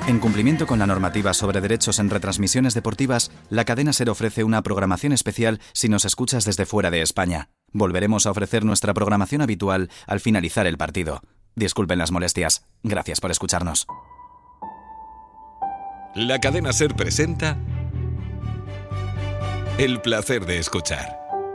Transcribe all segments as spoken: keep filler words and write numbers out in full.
En cumplimiento con la normativa sobre derechos en retransmisiones deportivas, la cadena SER ofrece una programación especial si nos escuchas desde fuera de España. Volveremos a ofrecer nuestra programación habitual al finalizar el partido. Disculpen las molestias. Gracias por escucharnos. La cadena SER presenta El placer de escuchar.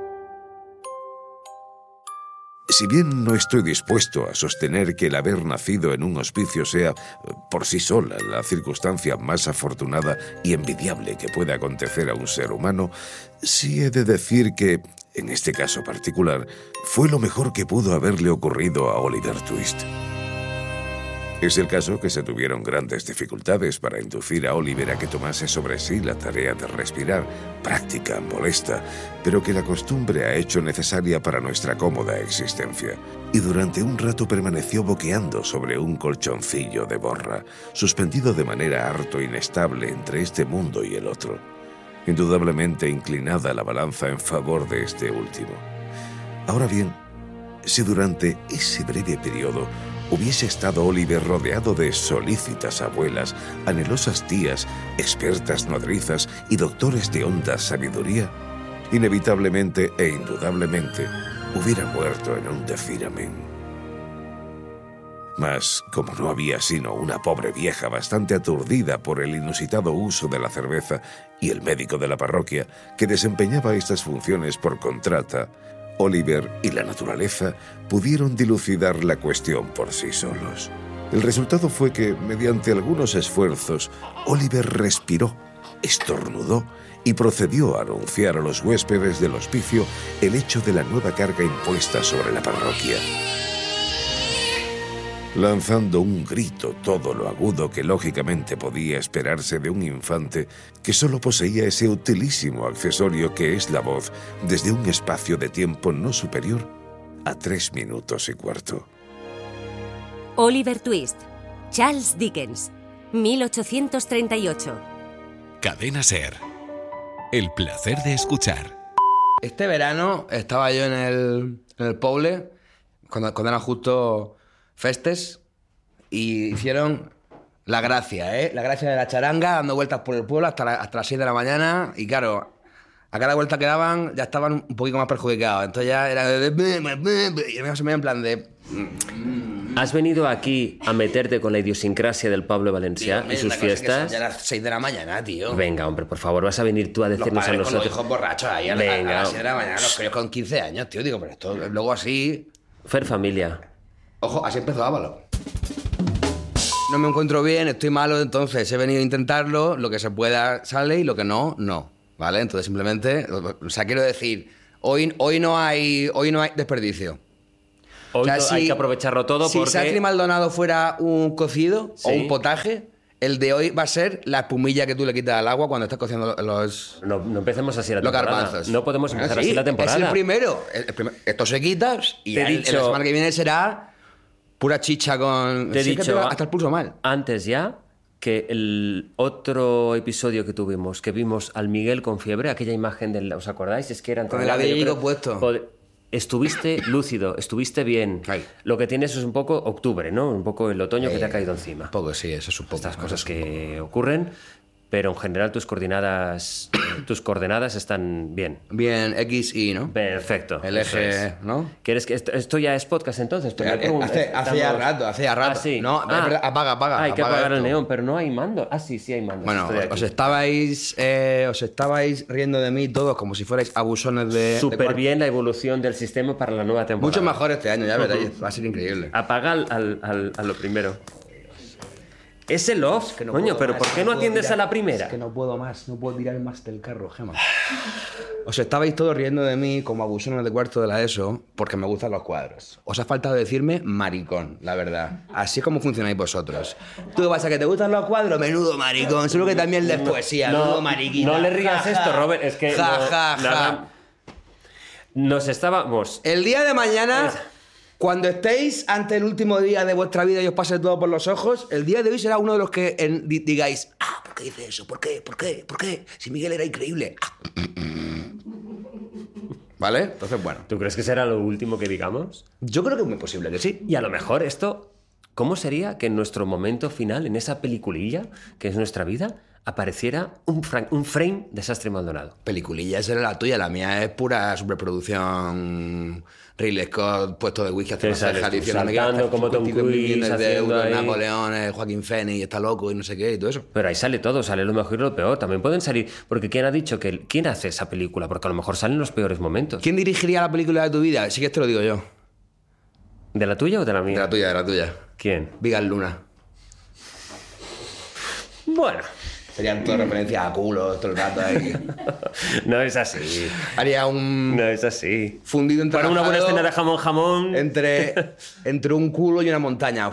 Si bien no estoy dispuesto a sostener que el haber nacido en un hospicio sea, por sí sola, la circunstancia más afortunada y envidiable que pueda acontecer a un ser humano, sí he de decir que, en este caso particular, fue lo mejor que pudo haberle ocurrido a Oliver Twist. Es el caso que se tuvieron grandes dificultades para inducir a Oliver a que tomase sobre sí la tarea de respirar, práctica, molesta, pero que la costumbre ha hecho necesaria para nuestra cómoda existencia. Y durante un rato permaneció boqueando sobre un colchoncillo de borra, suspendido de manera harto inestable entre este mundo y el otro. Indudablemente inclinada la balanza en favor de este último. Ahora bien, si durante ese breve periodo hubiese estado Oliver rodeado de solícitas abuelas, anhelosas tías, expertas nodrizas y doctores de honda sabiduría, inevitablemente e indudablemente hubiera muerto en un decir amén. Mas, como no había sino una pobre vieja bastante aturdida por el inusitado uso de la cerveza y el médico de la parroquia, que desempeñaba estas funciones por contrata, Oliver y la naturaleza pudieron dilucidar la cuestión por sí solos. El resultado fue que, mediante algunos esfuerzos, Oliver respiró, estornudó y procedió a anunciar a los huéspedes del hospicio el hecho de la nueva carga impuesta sobre la parroquia. Lanzando un grito todo lo agudo que lógicamente podía esperarse de un infante que solo poseía ese utilísimo accesorio que es la voz desde un espacio de tiempo no superior a tres minutos y cuarto. Oliver Twist, Charles Dickens, mil ochocientos treinta y ocho. Cadena SER. El placer de escuchar. Este verano estaba yo en el, en el Poble, cuando, cuando eran justo festes, y hicieron la gracia, ¿eh? La gracia de la charanga, dando vueltas por el pueblo hasta, la, hasta las seis de la mañana, y claro, a cada vuelta que daban ya estaban un poquito más perjudicados, entonces ya era de... y me se me en plan de... ¿Has venido aquí a meterte con la idiosincrasia del Pablo Valencià Tío, y sus fiestas? Ya a las seis de la mañana, tío. Venga, hombre, por favor, vas a venir tú a decirnos los a padres nosotros... con los hijos borrachos ahí a, Venga. a las seis de la mañana, los críos con quince años, tío. Digo, pero esto luego así... Fer familia. Ojo, así empezó Ávalo. No me encuentro bien, estoy malo, entonces he venido a intentarlo, lo que se pueda sale y lo que no, no, ¿vale? Entonces simplemente, o sea, quiero decir, hoy, hoy, no, hay, hoy no hay desperdicio. Hoy O sea, to- si- hay que aprovecharlo todo Si porque... Sacri Maldonado fuera un cocido Sí. o un potaje, el de hoy va a ser la espumilla que tú le quitas al agua cuando estás cociendo los... No, no empecemos así la Los temporada. garbanzos. No podemos Bueno, empezar sí, así la temporada. Es el primero. El- el primer- Esto se quita y Te he el- dicho- la semana que viene será pura chicha con... Te he Sí, que dicho te va hasta el pulso mal. antes ya que el otro episodio que tuvimos, que vimos al Miguel con fiebre, aquella imagen del... ¿Os acordáis? Es que era... Con el abrigo puesto. Pod- Estuviste lúcido, estuviste bien. Ay. Lo que tienes es un poco octubre, ¿no? Un poco el otoño que te ha caído encima. Un poco, sí, eso es un poco. Estas cosas eso es un que ocurren, pero en general tus coordinadas, tus coordenadas están bien. poco. Bien, X, Y, ¿no? Perfecto. El eso eje, es. ¿no? ¿Quieres que esto, esto ya es podcast entonces? Pero me Eh, pregunto, hace- hace ya estamos- rato, hace ya rato. Ah, sí. No, es verdad, apaga, apaga, Ah, hay que apaga apagar el esto. neón, pero no hay mando. Ah, sí, sí hay mando. Bueno, Estoy aquí. os estabais, eh, os estabais riendo de mí todos como si fuerais abusones de... de Súper cuarto. bien la evolución del sistema para la nueva temporada. Mucho mejor este año, ya veréis. Va a ser increíble. Apaga al, al- al- a lo primero. Es el off, Que no coño, puedo pero más, ¿por qué no puedo atiendes tirar- a la primera? Es que no puedo más, no puedo tirar más del carro, Gema. Os estabais todos riendo de mí como abusones de cuarto de la ESO porque me gustan los cuadros. Os ha faltado decirme maricón, la verdad. Así es como funcionáis vosotros. Tú vas a que te gustan los cuadros, menudo maricón. Seguro que también lees poesía, menudo mariquita. no le rías Ja, esto, ja. Robert, es que Ja, no- ja, ja. nada- nos estábamos... El día de mañana, cuando estéis ante el último día de vuestra vida y os pase todo por los ojos, el día de hoy será uno de los que en- di- digáis, ah, ¿por qué dice eso? ¿Por qué? ¿Por qué? ¿Por qué? Si Miguel era increíble. Ah. ¿Vale? Entonces, bueno. ¿Tú crees que será lo último que digamos? Yo creo que es muy posible que sí. Y a lo mejor esto ¿Cómo sería que en nuestro momento final, en esa peliculilla que es nuestra vida, apareciera un, fra- un frame de Sastre y Maldonado? Peliculilla, esa era la tuya, la mía es pura superproducción. Ridley Scott, puesto de whisky hasta Te las sales cejas, tú diciendo saltando como Tom cincuenta Cruise, millones de haciendo euros, ahí- Napoleón, eh, Joaquín Phoenix, está loco y no sé qué y todo eso. Pero ahí sale todo, sale lo mejor y lo peor. También pueden salir... Porque ¿quién ha dicho que... ¿Quién hace esa película? Porque a lo mejor salen los peores momentos. ¿Quién dirigiría la película de tu vida? Sí que esto lo digo yo. ¿De la tuya o de la mía? De la tuya, de la tuya. ¿Quién? Vigas Luna. Bueno, Serían todas referencias a culo todo el rato ahí. no es así. Haría un No es así. fundido entre Para una buena escena de jamón jamón... entre, entre un culo y una montaña.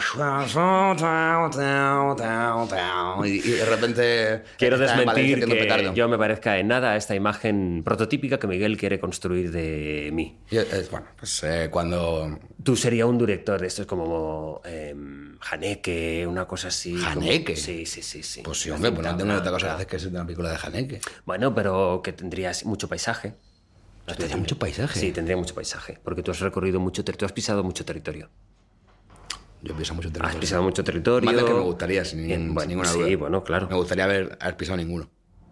Y, y de repente... Quiero está en Valencia desmentir haciendo que petardo. yo me parezca en nada a esta imagen prototípica que Miguel quiere construir de mí. Y, eh, bueno, pues eh, cuando... Tú serías un director de estos como eh, Haneke, una cosa así. como- ¿Haneke? Sí, sí, sí, sí. Pues sí, hombre, pues no tengo otra cosa que hacer que ser una película de Haneke. Bueno, pero que tendrías mucho paisaje. Tendría mucho paisaje. Sí, tendría mucho paisaje. Porque tú has recorrido mucho territorio, tú has pisado mucho territorio. Yo pienso mucho Has territorio. pisado mucho territorio. Más del que me gustaría, sin, Bien, sin bueno, ninguna sí, duda. bueno, claro. Me gustaría haber, haber pisado ninguno.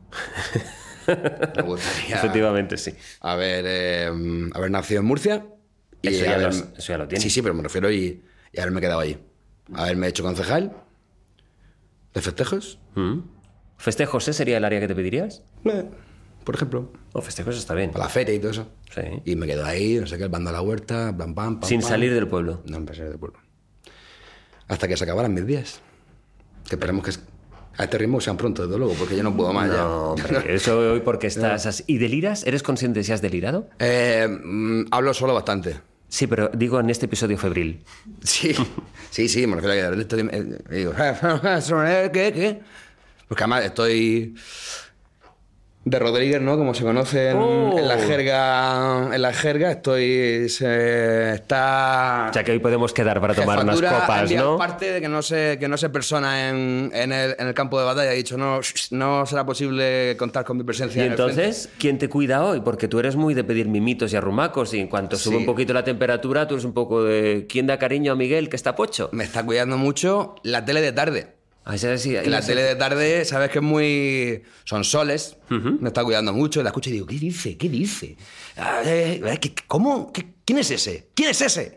Me gustaría Efectivamente, sí. haber, eh, haber nacido en Murcia. Eso ya haber- lo- eso ya lo tienes. Sí, sí, pero me refiero y, y haberme quedado allí. Haberme hecho concejal de festejos. Mm. ¿Festejos ese sería el área que te pedirías? Eh, por ejemplo, O festejos está bien. para la feria y todo eso. Sí. Y me quedo ahí, no sé qué, el bando a la huerta, pam, pam, pam. Sin pam. salir del pueblo. No, empecé del pueblo. Hasta que se acabaran mis días. Que esperemos que es- a este ritmo sean pronto, desde luego, porque yo no puedo más No, ya. hombre, eso hoy porque estás así. ¿Y deliras? ¿Eres consciente de si has delirado? Eh, mm, hablo solo bastante. Sí, pero digo en este episodio febril. Sí, sí, sí, me refiero a que de repente estoy- eh, digo, ¿qué, qué? Porque además estoy de Rodríguez, ¿no? Como se conoce en, Oh. en la jerga, en la jerga, estoy, se, está... O sea que hoy podemos quedar para tomar unas Jefatura copas, envía ¿no? parte de que no se, que no se persona en, en, el, en el campo de batalla. Ha dicho, no, no será posible contar con mi presencia Y en el frente. entonces, ¿quién te cuida hoy? Porque tú eres muy de pedir mimitos y arrumacos y en cuanto sube Sí. un poquito la temperatura, tú eres un poco de... ¿Quién da cariño a Miguel que está pocho? Me está cuidando mucho la tele de tarde. Ah, esa sí, Que la esa- tele de tarde, sabes que es muy... Son soles, me está cuidando mucho, la escucho y digo, ¿qué dice? ¿Qué dice? Ah, eh, eh, ¿qué- ¿Cómo? ¿Qué- ¿Quién es ese? ¿Quién es ese?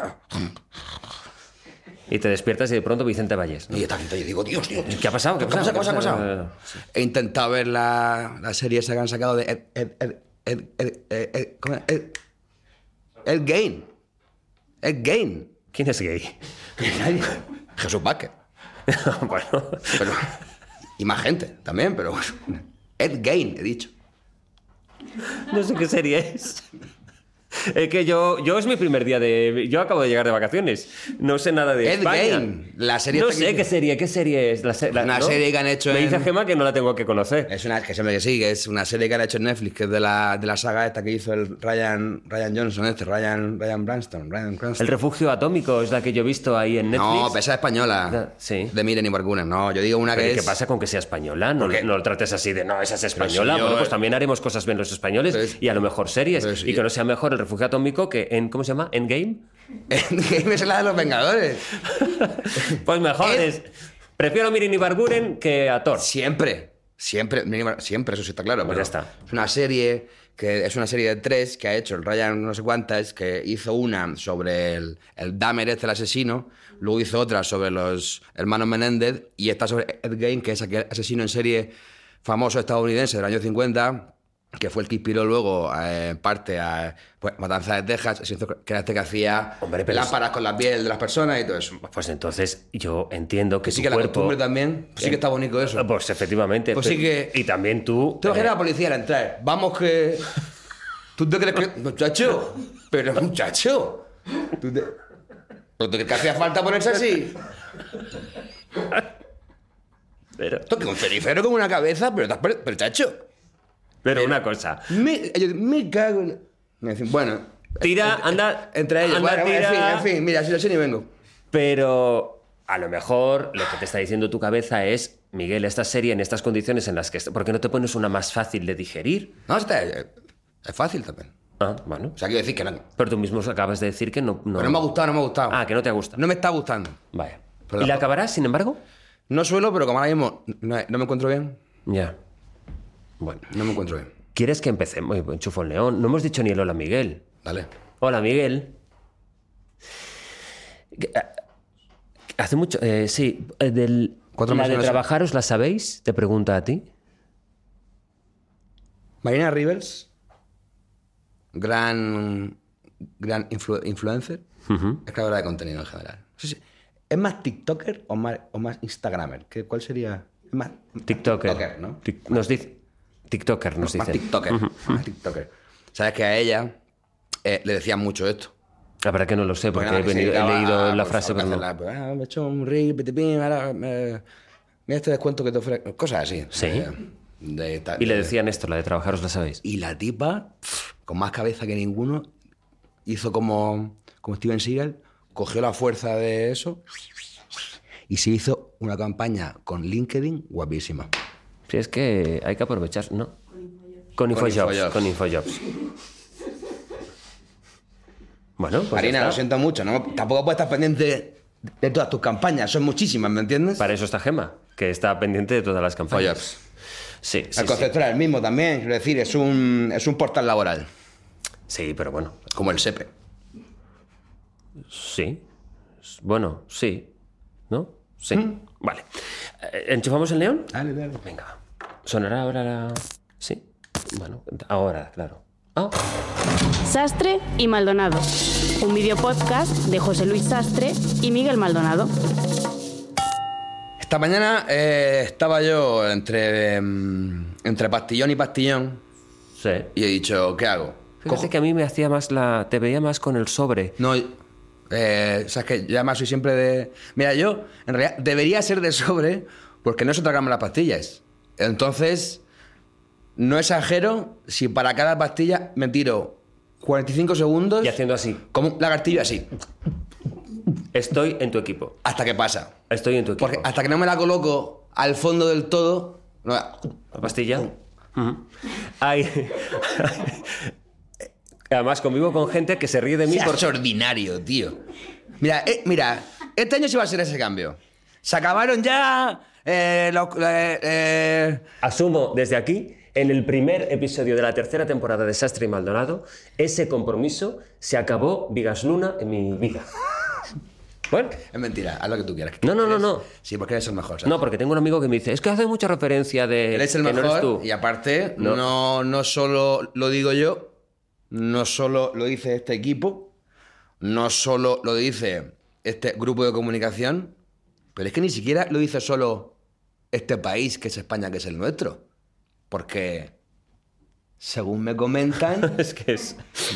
Y te despiertas y de pronto Vicente Valles. Y está y digo, Dios, Dios. ¿Qué ha pasado? ¿Qué ha pasado? ¿Qué ha pasado? ¿Qué ha ¿Qué ha pasado? pasado? He intentado ver la, la serie esa que han sacado de... Ed, Ed, Ed, Ed, Ed, Ed, Ed, ¿cómo es? Ed, Ed Gein. Ed Gein. ¿Quién es gay? Jesús Vázquez. Bueno, Pero, y más gente también, pero... Ed Gein, he dicho. no sé qué serie es. Es que yo, yo es mi primer día de... Yo acabo de llegar de vacaciones. No sé nada de Ed España. Gein, la serie No esta sé que- qué serie, qué serie es. La se- la- Una ¿no? serie que han hecho Me dice en- Gemma que no la tengo que conocer. Es una que siempre que sí, que es una serie que han hecho en Netflix, que es de la, de la saga esta que hizo el Ryan, Ryan Johnson, este, Ryan, Ryan Branston, Ryan Cranston. El refugio atómico es la que yo he visto ahí en Netflix. No, pesa española. Ah, sí. De Miren y Bargunes. No, yo digo una Pero que ¿y ¿qué es... pasa con que sea española? No, ¿Por qué? no lo trates así de, no, esa es española. si yo- Bueno, pues también haremos cosas bien los españoles Pero es- y a lo mejor series. pero si y que yo- no sea mejor el refugio atómico que en, ¿cómo se llama? ¿Endgame? Endgame es la de los Vengadores. Pues mejor Ed- es... Prefiero Miren y Barguren que a Thor. Siempre, siempre, Miren y Bar- siempre, eso sí está claro. Pues pero ya está. Es una serie que es una serie de tres que ha hecho el Ryan no sé cuántas, que hizo una sobre el, el Dahmer este, el asesino, luego hizo otra sobre los hermanos Menéndez y esta sobre Ed Gein, que es aquel asesino en serie famoso estadounidense del año cincuenta, que fue el que inspiró luego eh, parte a pues, Matanza de Texas, ese que era este que hacía Hombre, pero lámparas con la piel de las personas y todo eso. Pues entonces yo entiendo que Que sí tu que la cuerpo... costumbre también, pues sí que está bonito eso. Pues efectivamente. Pues sí que- Y también tú... Te imaginas eh, a la policía al entrar. Vamos que... ¿Tú te crees que...? Muchacho. Pero muchacho. ¿Tú te... ¿Pero tú crees que hacía falta ponerse así? pero, Esto que un cenicero con una cabeza, pero, estás per- pero chacho. pero una cosa. Me, ellos, me cago en... Me dicen, bueno... Tira, entre- anda... Entre ellos. anda, Bueno, tira. en fin, en fin. Mira, si lo sé ni vengo. Pero a lo mejor lo que te está diciendo tu cabeza es, Miguel, esta serie en estas condiciones en las que... est- ¿Por qué no te pones una más fácil de digerir? No, está... Es fácil también. Ah, bueno. O sea, quiero decir que no. Pero tú mismo acabas de decir que no... No, Pero no me ha gustado, no me ha gustado. Ah, que no te ha gustado. No me está gustando. Vaya. Pero ¿Y la la- acabarás, sin embargo? No suelo, pero como ahora mismo no, no me encuentro bien, Ya. Bueno. no me encuentro bien. ¿Quieres que empecemos? Uy, enchufo el león. No hemos dicho ni el hola, Miguel. Dale. Hola, Miguel. Que, ah, Hace mucho... eh, sí, eh, del... Cuatro ¿La meses de no sé. trabajaros la sabéis? Te pregunta a ti. Marina Rivers, gran, gran influ- influencer, es creadora de contenido en general. No sé si- ¿Es más TikToker o más, o más Instagramer? ¿Qué, ¿Cuál sería? Es más TikToker. TikToker, ¿no? Tic- nos dice... TikToker nos Más dice. TikToker. Más TikToker. Sabes que a ella eh, le decían mucho esto. La verdad que no lo sé, porque Porque he, nada, que se venido- he dedicaba leído a, la pues, frase, a pero no. hacerla, pues, ah, me he hecho un reel, pitipín, ahora me- mira este descuento que te ofrezco. Cosas así. Sí. De- de ta- Y le de- decían esto, la de trabajaros la sabéis. Y la tipa, pf, con más cabeza que ninguno, hizo como, como Steven Seagal, cogió la fuerza de eso y se hizo una campaña con LinkedIn guapísima. Si es que hay que aprovechar, ¿no? Con Con InfoJobs. InfoJobs. Con InfoJobs. Bueno, pues Marina, ya lo está. siento mucho, ¿no? Tampoco puedes estar pendiente de todas tus campañas, son muchísimas, ¿me entiendes? Para eso está Gema, que está pendiente de todas las campañas. InfoJobs. Sí, sí, El concepto era el mismo también, quiero decir, es un, es un portal laboral, sí. Sí, pero bueno. como el SEPE. Sí. Bueno, sí. ¿No? Sí. Mm. Vale. Eh, ¿Enchufamos el neón? Dale, dale. Venga. ¿Sonará ahora la...? Sí. Bueno, ahora, claro. Ah, Sastre y Maldonado, un videopodcast de José Luis Sastre y Miguel Maldonado. Esta mañana eh, estaba yo entre, mm, entre pastillón y pastillón sí. y he dicho, ¿qué hago? Fíjate que a mí me hacía más la... Te veía más con el sobre. No, eh, sabes que yo además soy siempre de... Mira, yo en realidad debería ser de sobre porque no se tragarme las pastillas. Entonces, no exagero si para cada pastilla me tiro cuarenta y cinco segundos Y haciendo así. como un lagartillo así, Estoy en tu equipo. hasta que pasa. Estoy en tu equipo. Porque hasta que no me la coloco al fondo del todo... no- ¿La pastilla? Ujú. Hay... Además, convivo con gente que se ríe de mí Es por... extraordinario, tío. Mira, eh, mira, este año sí va a ser ese cambio. Se acabaron ya eh, los... eh, eh, Asumo desde aquí, en el primer episodio de la tercera temporada de Sastre y Maldonado, ese compromiso se acabó Vigas Luna en mi vida. Bueno, Es mentira, haz lo que tú quieras. No, no, no, Eres- no. Sí, porque eres el mejor. ¿sabes? no, porque tengo un amigo que me dice, es que hace mucha referencia de Eres el que no eres mejor tú. y aparte, No. no. No, solo lo digo yo, no solo lo dice este equipo, no solo lo dice este grupo de comunicación, pero es que ni siquiera lo dice solo este país, que es España, que es el nuestro. Porque, según me comentan, Es que es...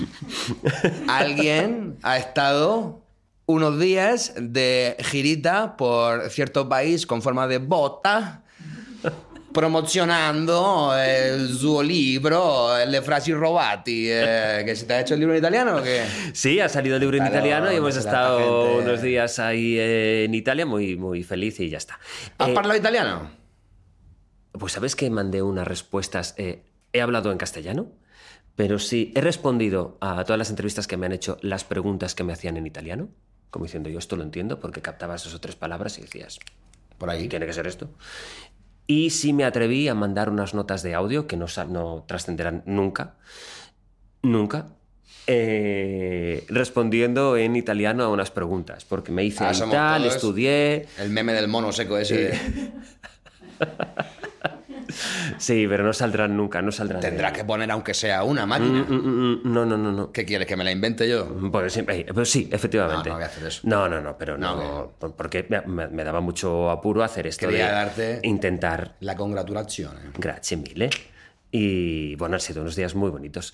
alguien ha estado unos días de girita por cierto país con forma de bota, promocionando eh, su libro, Le frasi robati. Eh, ¿Que se te ha hecho el libro en italiano o qué? Sí, ha salido el libro en Claro, italiano y hemos será estado esta gente. unos días ahí eh, en Italia muy, muy feliz y ya está. ¿Has Eh, parlato italiano? Pues sabes que mandé unas respuestas. eh, he hablado en castellano, pero sí he respondido a todas las entrevistas que me han hecho las preguntas que me hacían en italiano, como diciendo yo esto lo entiendo porque captabas dos o tres palabras y decías, Por ahí. tiene que ser esto. Y sí me atreví a mandar unas notas de audio que no, sa- no trascenderán nunca, nunca, eh, respondiendo en italiano a unas preguntas, porque me hice Ah, ahí somos tal, todos estudié. El meme del mono seco ese. de- Sí, pero no saldrán nunca, no saldrán. Tendrás de- que poner aunque sea una Mm, máquina. mm, mm, no, no, no, no. ¿Qué quieres? ¿Que me la invente yo? Pues sí, eh, pues sí, efectivamente. No, no voy a hacer eso. No, no, no, pero no, No, por- porque me, me- me daba mucho apuro hacer esto Quería de darte- intentar. La congratulazione. Grazie mille. Y bueno, han sido unos días muy bonitos.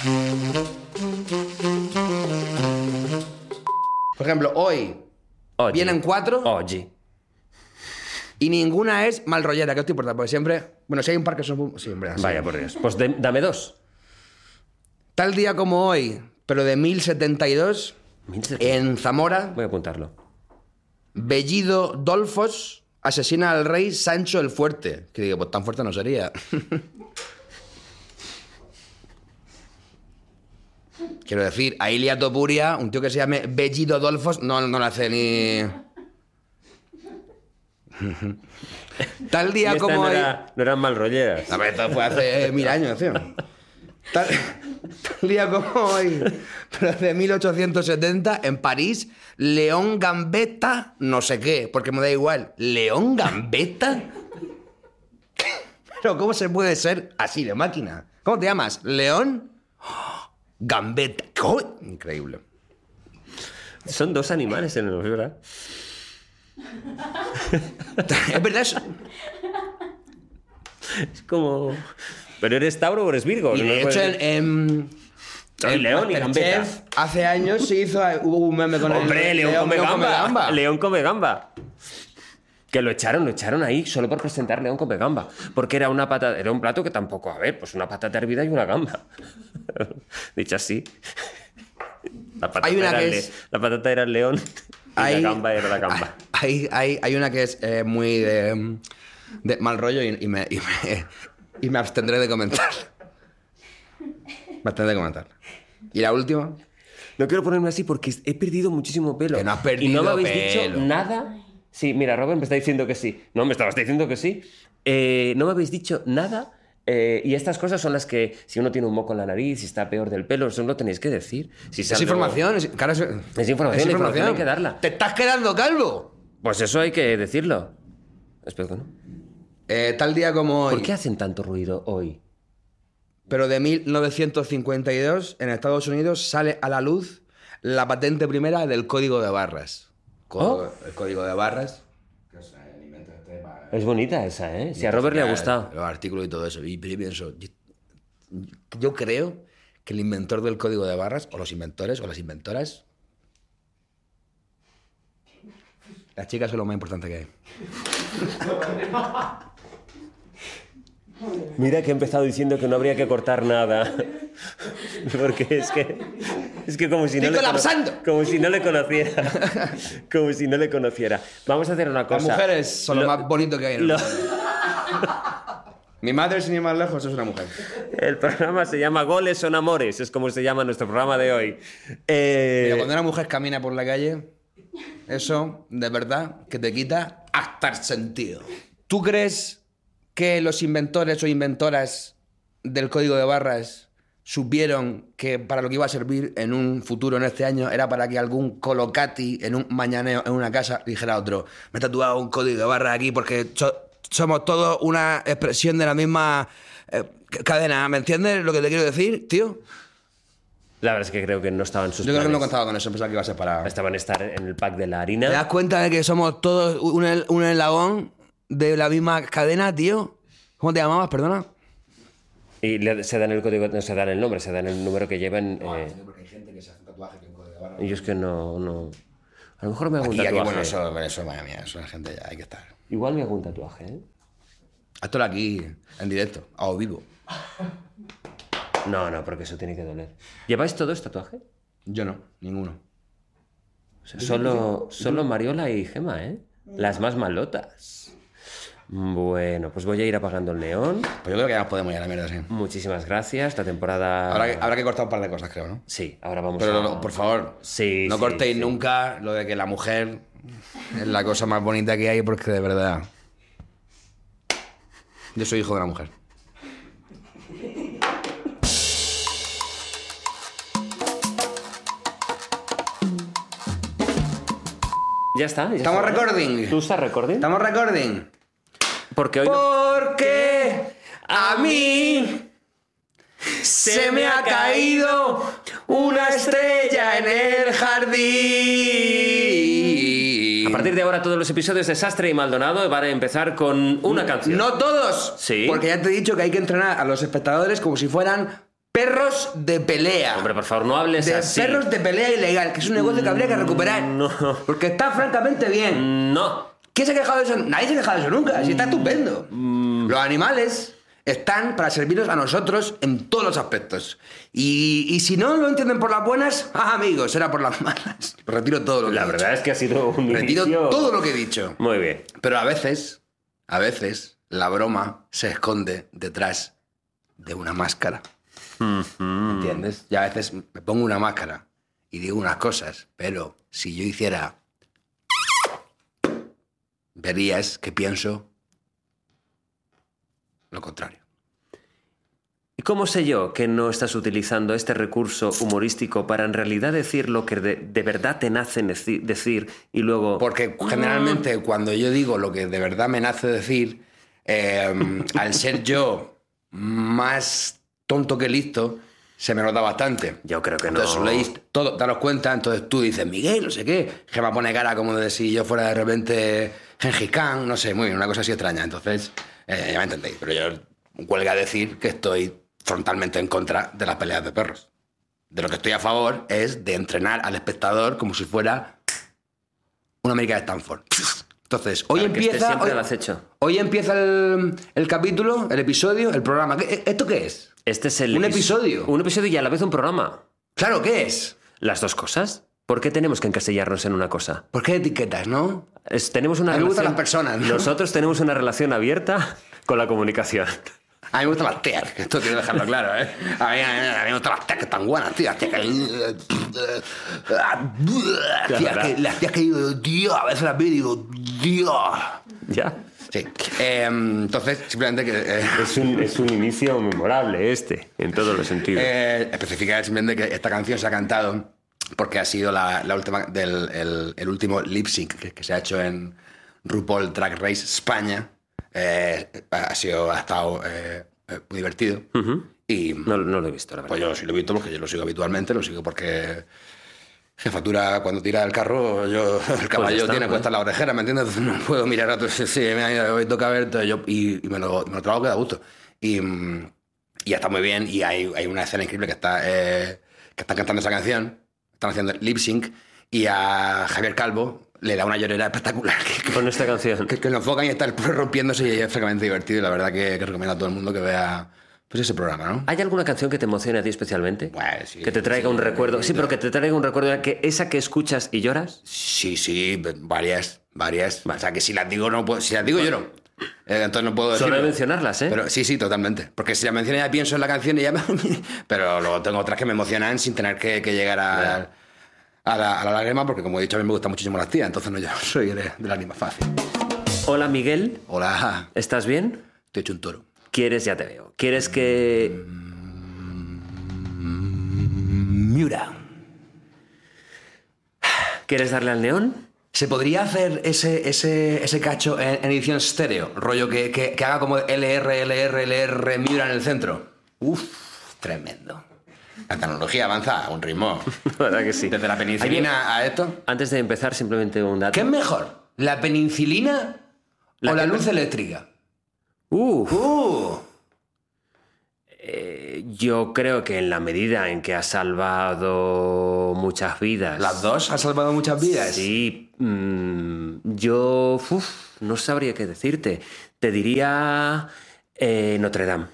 Por ejemplo, hoy Oggi. vienen cuatro Oggi. y ninguna es mal rollera. ¿Qué te importa? Porque siempre... Bueno, si hay un par que son... Siempre así. Vaya por Dios. Pues de- dame dos. Tal día como hoy, pero de mil setenta y dos, mil setenta. en Zamora, Voy a apuntarlo. Bellido Dolfos asesina al rey Sancho el Fuerte. Que digo, pues tan fuerte no sería. Quiero decir, a Ilia Topuria, un tío que se llame Bellido Adolfos, no, no le hace ni... Tal día Y esta como no, hoy... era, no eran mal rolleras. A ver, esto fue hace mil años, tío. Tal, tal día como hoy, pero de mil ochocientos setenta, en París, León Gambetta, no sé qué, porque me da igual. ¿León Gambetta? Pero ¿cómo se puede ser así de máquina? ¿Cómo te llamas? ¿León? Gambetta. ¿Cómo? Increíble. Son dos animales en el ¿verdad? Es verdad eso. Es como... ¿Pero eres Tauro o eres Virgo? Y No de puedes- hecho, en, en, Soy en León y Masterchef, Gambetta. hace años se hizo, hubo un meme con ¡Hombre, el León, come, gamba. gamba. León come gamba. Que lo echaron, lo echaron ahí solo por presentar León come gamba. Porque era una patata, era un plato que tampoco, a ver, pues una patata hervida y una gamba. Dicho así. La patata, Hay una era que el le- es- la patata era el león y Hay- la gamba era la gamba. Hay, hay, hay una que es eh, muy de, de mal rollo y, y, me, y, me, y me abstendré de comentar. Me abstendré de comentar. ¿Y la última? No quiero ponerme así porque he perdido muchísimo pelo. Que no has y perdido no me habéis pelo. dicho nada. Sí, mira, Robert me está diciendo que sí. No, me estabas diciendo que sí. Eh, no me habéis dicho nada. eh, y estas cosas son las que, si uno tiene un moco en la nariz, si está peor del pelo, eso lo tenéis que decir. Si Es sale- información. Es, claro, es, Es información, la información hay que darla. ¿Te estás quedando calvo? Pues eso hay que decirlo. Espero que no. Eh, tal día como hoy, ¿Por qué hacen tanto ruido hoy? pero de mil novecientos cincuenta y dos, en Estados Unidos sale a la luz la patente primera del código de barras. Código- El código de barras. Que es el invento este para- Es bonita esa, ¿eh? Si a Robert le ha gustado. Los artículos y todo eso. Y yo pienso, yo, yo creo que el inventor del código de barras, o los inventores, o las inventoras, las chicas son lo más importante que hay. Mira que he empezado diciendo que no habría que cortar nada. Porque es que... Es que como si no ¡Estoy le cono- colapsando! Como si no le conociera. Como si no le conociera. Vamos a hacer una cosa. Las mujeres son lo, más bonito que hay en el lo- mundo. Mi madre, sin ir más lejos, es una mujer. El programa se llama Goles son amores. Es como se llama nuestro programa de hoy. Eh, Mira, cuando una mujer camina por la calle, eso, de verdad, que te quita hasta el sentido. ¿Tú crees que los inventores o inventoras del código de barras supieron que para lo que iba a servir en un futuro, en este año, era para que algún colocati en un mañaneo en una casa dijera a otro, me he tatuado un código de barras aquí porque so- somos todos una expresión de la misma eh, cadena? ¿Me entiendes lo que te quiero decir, tío? La verdad es que creo que no estaban sus Yo creo que no planes. contaba con eso, pensaba que iba a ser para... Estaban a estar en el pack de la ¿Te harina. das cuenta de que somos todos un, el- un eslabón de la misma cadena, tío? ¿Cómo te llamabas, perdona? Y le- se dan el código, no se dan el nombre, se dan el número que llevan. eh, Porque hay gente que se hace un tatuaje que un código de barra. y yo es que no, no. A lo mejor me hago un Aquí, aquí, tatuaje. bueno, eso, eso, madre mía, eso la gente ya hay que estar. Igual me hago un tatuaje, ¿eh? Hazlo aquí, en directo, a o vivo. No, no, porque eso tiene que doler. ¿Lleváis todos tatuaje? Yo no, ninguno. O sea, solo, solo Mariola y Gema, ¿eh? Las más malotas. Bueno, pues voy a ir apagando el neón. Pues yo creo que ya nos podemos ir a la mierda, sí. Muchísimas gracias. Esta temporada... Habrá que, habrá que cortar un par de cosas, creo, ¿no? Sí, ahora vamos Pero, a... no, por favor, Sí, no sí, cortéis sí. nunca lo de que la mujer es la cosa más bonita que hay, porque de verdad... Yo soy hijo de una mujer. Ya está. ya ¿Estamos está, ¿no? recording? ¿Tú estás recording? ¿Estamos recording? Porque hoy... no- Porque a mí se me ha caído una estrella en el jardín. A partir de ahora todos los episodios de Sastre y Maldonado van a empezar con una canción. No todos. Sí. Porque ya te he dicho que hay que entrenar a los espectadores como si fueran perros de pelea. Hombre, por favor, no hables de así. perros de pelea ilegal, que es un negocio que habría que recuperar. No. Porque está francamente bien. No. ¿Quién se ha quejado de eso? Nadie se ha quejado de eso nunca. Si está estupendo. Los animales están para servirnos a nosotros en todos los aspectos. Y, y si no lo entienden por las buenas, ah, amigos, será por las malas. Retiro todo lo que La he verdad dicho. es que ha sido un Retiro inicio- todo lo que he dicho. Muy bien. Pero a veces, a veces, la broma se esconde detrás de una máscara. ¿Me entiendes? Y a veces me pongo una máscara y digo unas cosas, pero si yo hiciera... verías que pienso lo contrario. ¿Y cómo sé yo que no estás utilizando este recurso humorístico para en realidad decir lo que de, de verdad te nace neci- decir y luego... Porque generalmente cuando yo digo lo que de verdad me nace decir, eh, al ser yo más tonto que listo, se me nota bastante. Yo creo que no. Entonces leéis todo, daros cuenta, entonces tú dices, Miguel, no sé qué, que me pone cara como de si yo fuera de repente Gengis Khan, no sé, muy bien, una cosa así extraña. Entonces, eh, ya me entendéis, pero yo huelga decir que estoy frontalmente en contra de las peleas de perros. De lo que estoy a favor es de entrenar al espectador como si fuera una América de Stanford. Entonces, hoy Para que esté empieza... siempre Hoy, al acecho. hoy empieza el, el capítulo, el episodio, el programa. ¿Qué- ¿Esto qué es? Este es el Un epis- episodio. Un episodio y a la vez un programa. Claro, ¿qué es? Las dos cosas. ¿Por qué tenemos que encasillarnos en una cosa? ¿Por qué etiquetas, no? Es- tenemos una A mí me gustan relación- las personas, ¿no? Nosotros tenemos una relación abierta con la comunicación. A mí me gustan las tías, que esto quiero dejarlo claro, ¿eh? A mí, a mí me gustan las tías que están buenas, tío. Las tías que... Las tías que, las tías que digo, tío, a veces las veo y digo, tío. Ya. Sí. Eh, entonces, simplemente que... eh, Es un, es un inicio memorable este, en todos los sentidos. eh, especificar simplemente que esta canción se ha cantado porque ha sido la, la última del el, el último lip sync que, que se ha hecho en RuPaul Drag Race España. Eh, ha sido, ha estado eh, eh, muy divertido. Ujú. Y No, no lo he visto, la verdad. pues yo sí lo he visto porque yo lo sigo habitualmente, lo sigo porque jefatura cuando tira el carro, yo el caballo está, tiene ¿eh? puesta la orejera, ¿me entiendes? Entonces no puedo mirar a otros. Sí, sí, me- hoy toca ver, entonces yo, y, y me, lo, me lo trago que da gusto. Y, mm, y está muy bien y hay, hay una escena increíble que está eh, que están cantando esa canción, están haciendo lip sync y a Javier Calvo le da una llorera espectacular. Que, Con esta canción. que, que lo enfocan y está el perro rompiéndose y es francamente divertido y la verdad que, que recomiendo a todo el mundo que vea pues ese programa, ¿no? ¿Hay alguna canción que te emocione a ti especialmente? Bueno, sí, que te traiga sí, un recuerdo. Sí, no. pero que te traiga un recuerdo, que esa que escuchas y lloras. Sí, sí, varias, varias. O sea, que si las digo, no puedo, si las digo, lloro. Eh, entonces no puedo decirlo. Solo de mencionarlas, ¿eh? Pero sí, sí, totalmente. Porque si la menciono ya pienso en la canción y ya me... Pero luego tengo otras que me emocionan sin tener que, que llegar a, a, la, a la lágrima, porque como he dicho, a mí me gustan muchísimo las tías, entonces no, yo soy de, de lágrima fácil. Hola, Miguel. Hola, ¿Estás bien? te he hecho un toro. ¿Quieres? Ya te veo. ¿Quieres que...? Miura. ¿Quieres darle al neón? ¿Se podría hacer ese, ese, ese cacho en, en edición estéreo? Rollo que, que, que haga como L R, L R, L R, Miura en el centro. Uf, tremendo. La tecnología avanza a un ritmo. La verdad que sí. Desde la penicilina a esto. Antes de empezar, simplemente un dato. ¿Qué es mejor? ¿La penicilina La o la que- luz eléctrica? Uf. ¡Uh! Eh, yo creo que en la medida en que ha salvado muchas vidas... ¿Las dos han salvado muchas vidas? Sí. mm, yo uf, no sabría qué decirte. Te diría eh, Notre Dame.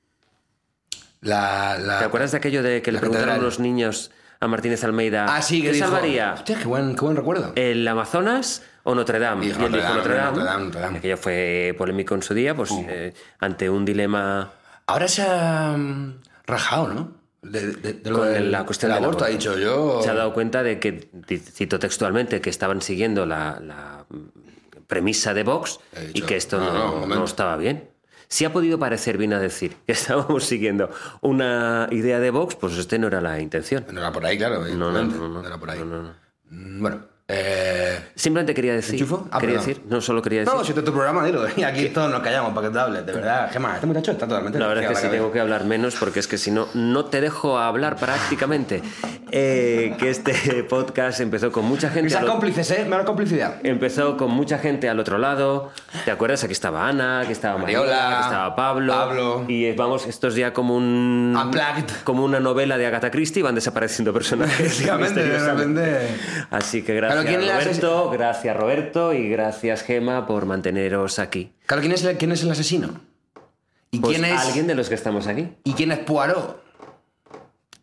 La, la... ¿Te acuerdas de aquello de que le la preguntaron catedral. los niños a Martínez Almeida? Ah, sí, que ¿qué dijo... salvaría? Hostia, qué buen, qué buen recuerdo. ¿El Amazonas o Notre Dame? Y dijo y él Notre dijo Dame, Notre Dame. Notre Dame, Notre Dame. Aquello fue polémico en su día, pues eh, ante un dilema Ahora se ha mm, rajado, ¿no? De, de- de lo con del- la cuestión del del aborto. Ha aborto. dicho yo... Se ha dado cuenta de que, di- cito textualmente, que estaban siguiendo la, la premisa de Vox He y dicho, que esto no, no, no, un no momento. estaba bien. Si ha podido parecer bien a decir que estábamos siguiendo una idea de Vox, pues este no era la intención. No era por ahí, claro. No, no, evidentemente. no, no, era por ahí. no, no, no. Mm, Bueno, eh... Simplemente quería decir, ¿Enchufo? Ah, quería perdón. decir, no solo quería decir. No, si este es tu programa, dilo. Y aquí todos nos callamos para que te hables. De verdad, Gemma, este muchacho está totalmente... La verdad es que sí desquiciado tengo la que hablar menos porque es que si no, no te dejo hablar prácticamente. Eh, que este podcast empezó con mucha gente... cabeza. al Esas o- cómplices, ¿eh? Menos complicidad. Empezó con mucha gente al otro lado. ¿Te acuerdas? Aquí estaba Ana, aquí estaba Mariola, Mariola, aquí estaba Pablo. Pablo. Y eh, vamos, esto es ya como un... Unplugged. Como una novela de Agatha Christie, van desapareciendo personajes. Básicamente, de misteriosamente. repente... Así que Pero gracias ¿quién le hace- Roberto, gracias Roberto y gracias Gema por manteneros aquí. Claro, ¿quién es el, quién es el asesino? ¿Y Pues quién es... alguien de los que estamos aquí. ¿Y quién es Poirot?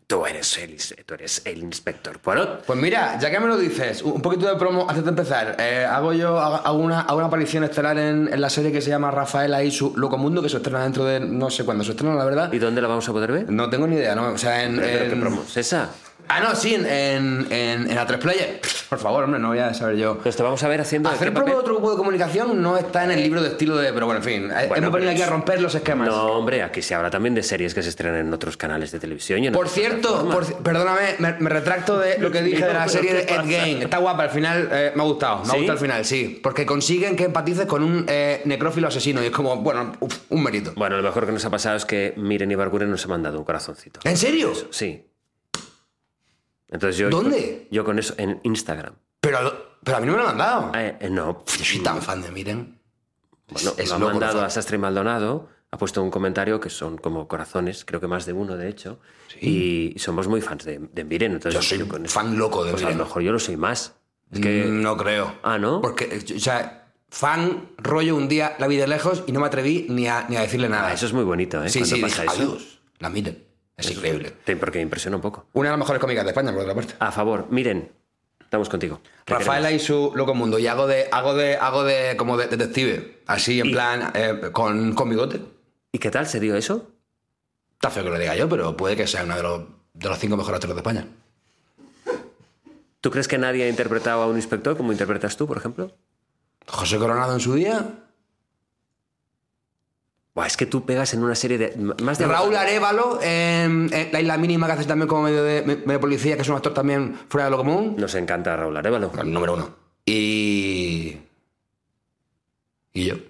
Tú eres el, tú eres el inspector Poirot. Pues mira, ya que me lo dices, un poquito de promo antes de empezar. Eh, hago yo hago una, hago una aparición estelar en, en la serie que se llama Rafaela y su Locomundo, que se estrena dentro de... No sé cuándo se estrena, la verdad. ¿Y dónde la vamos a poder ver? No tengo ni idea, ¿no? O sea, en... ¿Pero en... qué promo es esa? Ah, no, sí, en, en, en A tres Player. Por favor, hombre, no voy a saber yo. Pues te vamos a ver haciendo... Hacer promo de otro grupo de comunicación no está en el libro de estilo de... Pero bueno, en fin, Bueno, hemos venido aquí a es- romper los esquemas. No, hombre, aquí se habla también de series que se estrenan en otros canales de televisión. y en Por otras cierto, plataformas. por- perdóname, me, me retracto de lo que dije de la Digo, serie de ¿qué Ed pasa? Gein. Está guapa, al final eh, me ha gustado. Me ha ¿Sí? gustado al final, sí. Porque consiguen que empatices con un eh, necrófilo asesino y es como, bueno, uf, un mérito. Bueno, lo mejor que nos ha pasado es que Miren Ibarguren nos ha mandado un corazoncito. ¿En serio? Sí. Entonces yo... ¿Dónde? Yo con eso en Instagram. Pero, pero a mí no me lo han mandado. Eh, eh, no. Yo soy tan fan de Miren. Bueno, Es lo ha loco, mandado fan. a Sastre Maldonado, ha puesto un comentario que son como corazones, creo que más de uno, de hecho. Y somos muy fans de, de Miren. Entonces, Yo soy con eso- fan loco de Pues a Miren. lo mejor yo lo soy más. Es que... Mm, No creo. Ah, ¿no? Porque, o sea, fan, rollo un día, la vi de lejos y no me atreví ni a, ni a decirle nada. Ah, eso es muy bonito, ¿eh? Sí, Cuando sí, pasa dije, eso. adiós. La Miren. Es increíble. Te- Porque impresiona un poco. Una de las mejores cómicas de España, por otra parte. A favor, Miren, estamos contigo. Te Rafaela queremos. y su Loco Mundo. Y hago de, hago de, hago de como de detective. Así, en Y- plan, eh, con, con bigote. ¿Y qué tal se dio eso? Está feo que lo diga yo, pero puede que sea uno de los, de los cinco mejores actores de España. ¿Tú crees que nadie ha interpretado a un inspector como interpretas tú, por ejemplo? José Coronado en su día. Buah, es que tú pegas en una serie de... Más de Raúl Arévalo en, en La Isla Mínima, que hace también como medio de, medio policía, que es un actor también fuera de lo común. Nos encanta Raúl Arévalo. El número uno. Y... Y yo.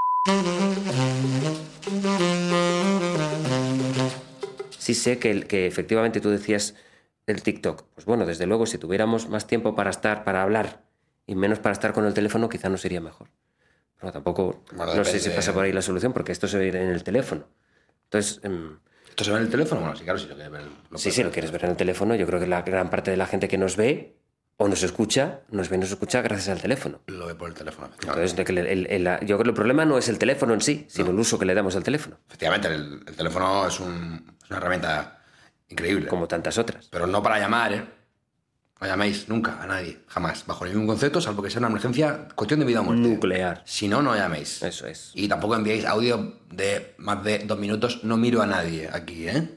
Sí sé que, el- que efectivamente tú decías el TikTok. Pues bueno, desde luego, si tuviéramos más tiempo para estar, para hablar y menos para estar con el teléfono, quizá no sería mejor. Pero tampoco, Bueno, no sé depende. si pasa por ahí la solución, porque esto se ve en el teléfono. Entonces, em, ¿Esto se ve en el teléfono? Bueno, sí, claro, si lo quieres ver. Lo sí, puedes sí, lo quieres ver en el teléfono. Yo creo que la gran parte de la gente que nos ve o nos escucha, nos ve y nos escucha gracias al teléfono. Lo ve por el teléfono. Entonces, de que el- el- el- la- yo creo que el problema no es el teléfono en sí, sino el uso que le damos al teléfono, Efectivamente, el, el teléfono es, un- es una herramienta increíble. como tantas otras. Pero no para llamar, ¿eh? No llaméis nunca a nadie, jamás, bajo ningún concepto, salvo que sea una emergencia, cuestión de vida o muerte. Nuclear. Si no, no llaméis. Eso es. Y tampoco enviéis audio de más de dos minutos. No miro a nadie aquí, ¿eh?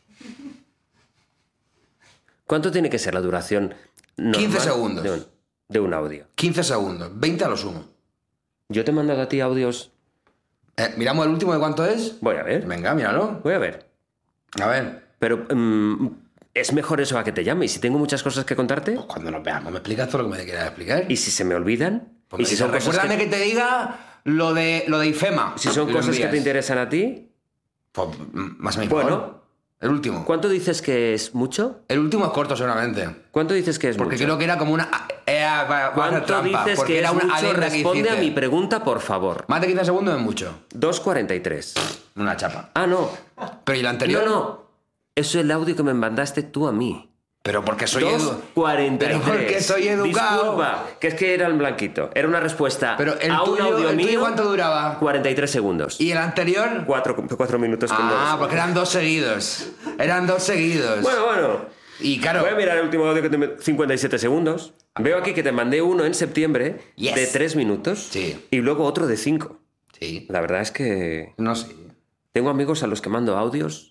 ¿Cuánto tiene que ser la duración normal quince segundos. de un, de un audio? quince segundos, veinte a lo sumo. Yo te he mandado a ti audios... Eh, ¿Miramos el último de cuánto es? Voy a ver. Venga, míralo. Voy a ver. A ver, Pero mm, es mejor eso a que te llame. Y si tengo muchas cosas que contarte, pues cuando nos veamos me explicas todo lo que me quieras explicar. y si se me olvidan, Pues y me si dices, son cosas, recuérdame que, que... te diga lo de, lo de IFEMA. si son Y lo cosas que envías. te interesan a ti, Pues mm, más o menos. Bueno. El último. ¿cuánto dices que es mucho? El último es corto seguramente. ¿Cuánto dices que es Porque mucho? creo que era como una... Eh, va- va a hacer ¿Cuánto trampa, dices porque que era es una mucho? adenda que Responde a hiciste. mi pregunta, por favor. Más de quince segundos es mucho. dos cuarenta y tres. Una chapa. Ah, no. Pero ¿y la anterior? No, no. Eso es el audio que me mandaste tú a mí. Pero porque soy dos edu... cuarenta y tres. Pero porque soy educado. Disculpa, que es que era en blanquito. Era una respuesta Pero el a un tuyo, audio el tuyo mío. ¿cuánto duraba? cuarenta y tres segundos. ¿Y el anterior? Cuatro, cuatro minutos con Ah, dos. porque eran dos seguidos. Eran dos seguidos. Bueno, bueno. Y claro... Voy a mirar el último audio que te... cincuenta y siete segundos. Veo aquí que te mandé uno en septiembre Yes. de tres minutos. Sí. Y luego otro de cinco. Sí. La verdad es que No sé. tengo amigos a los que mando audios.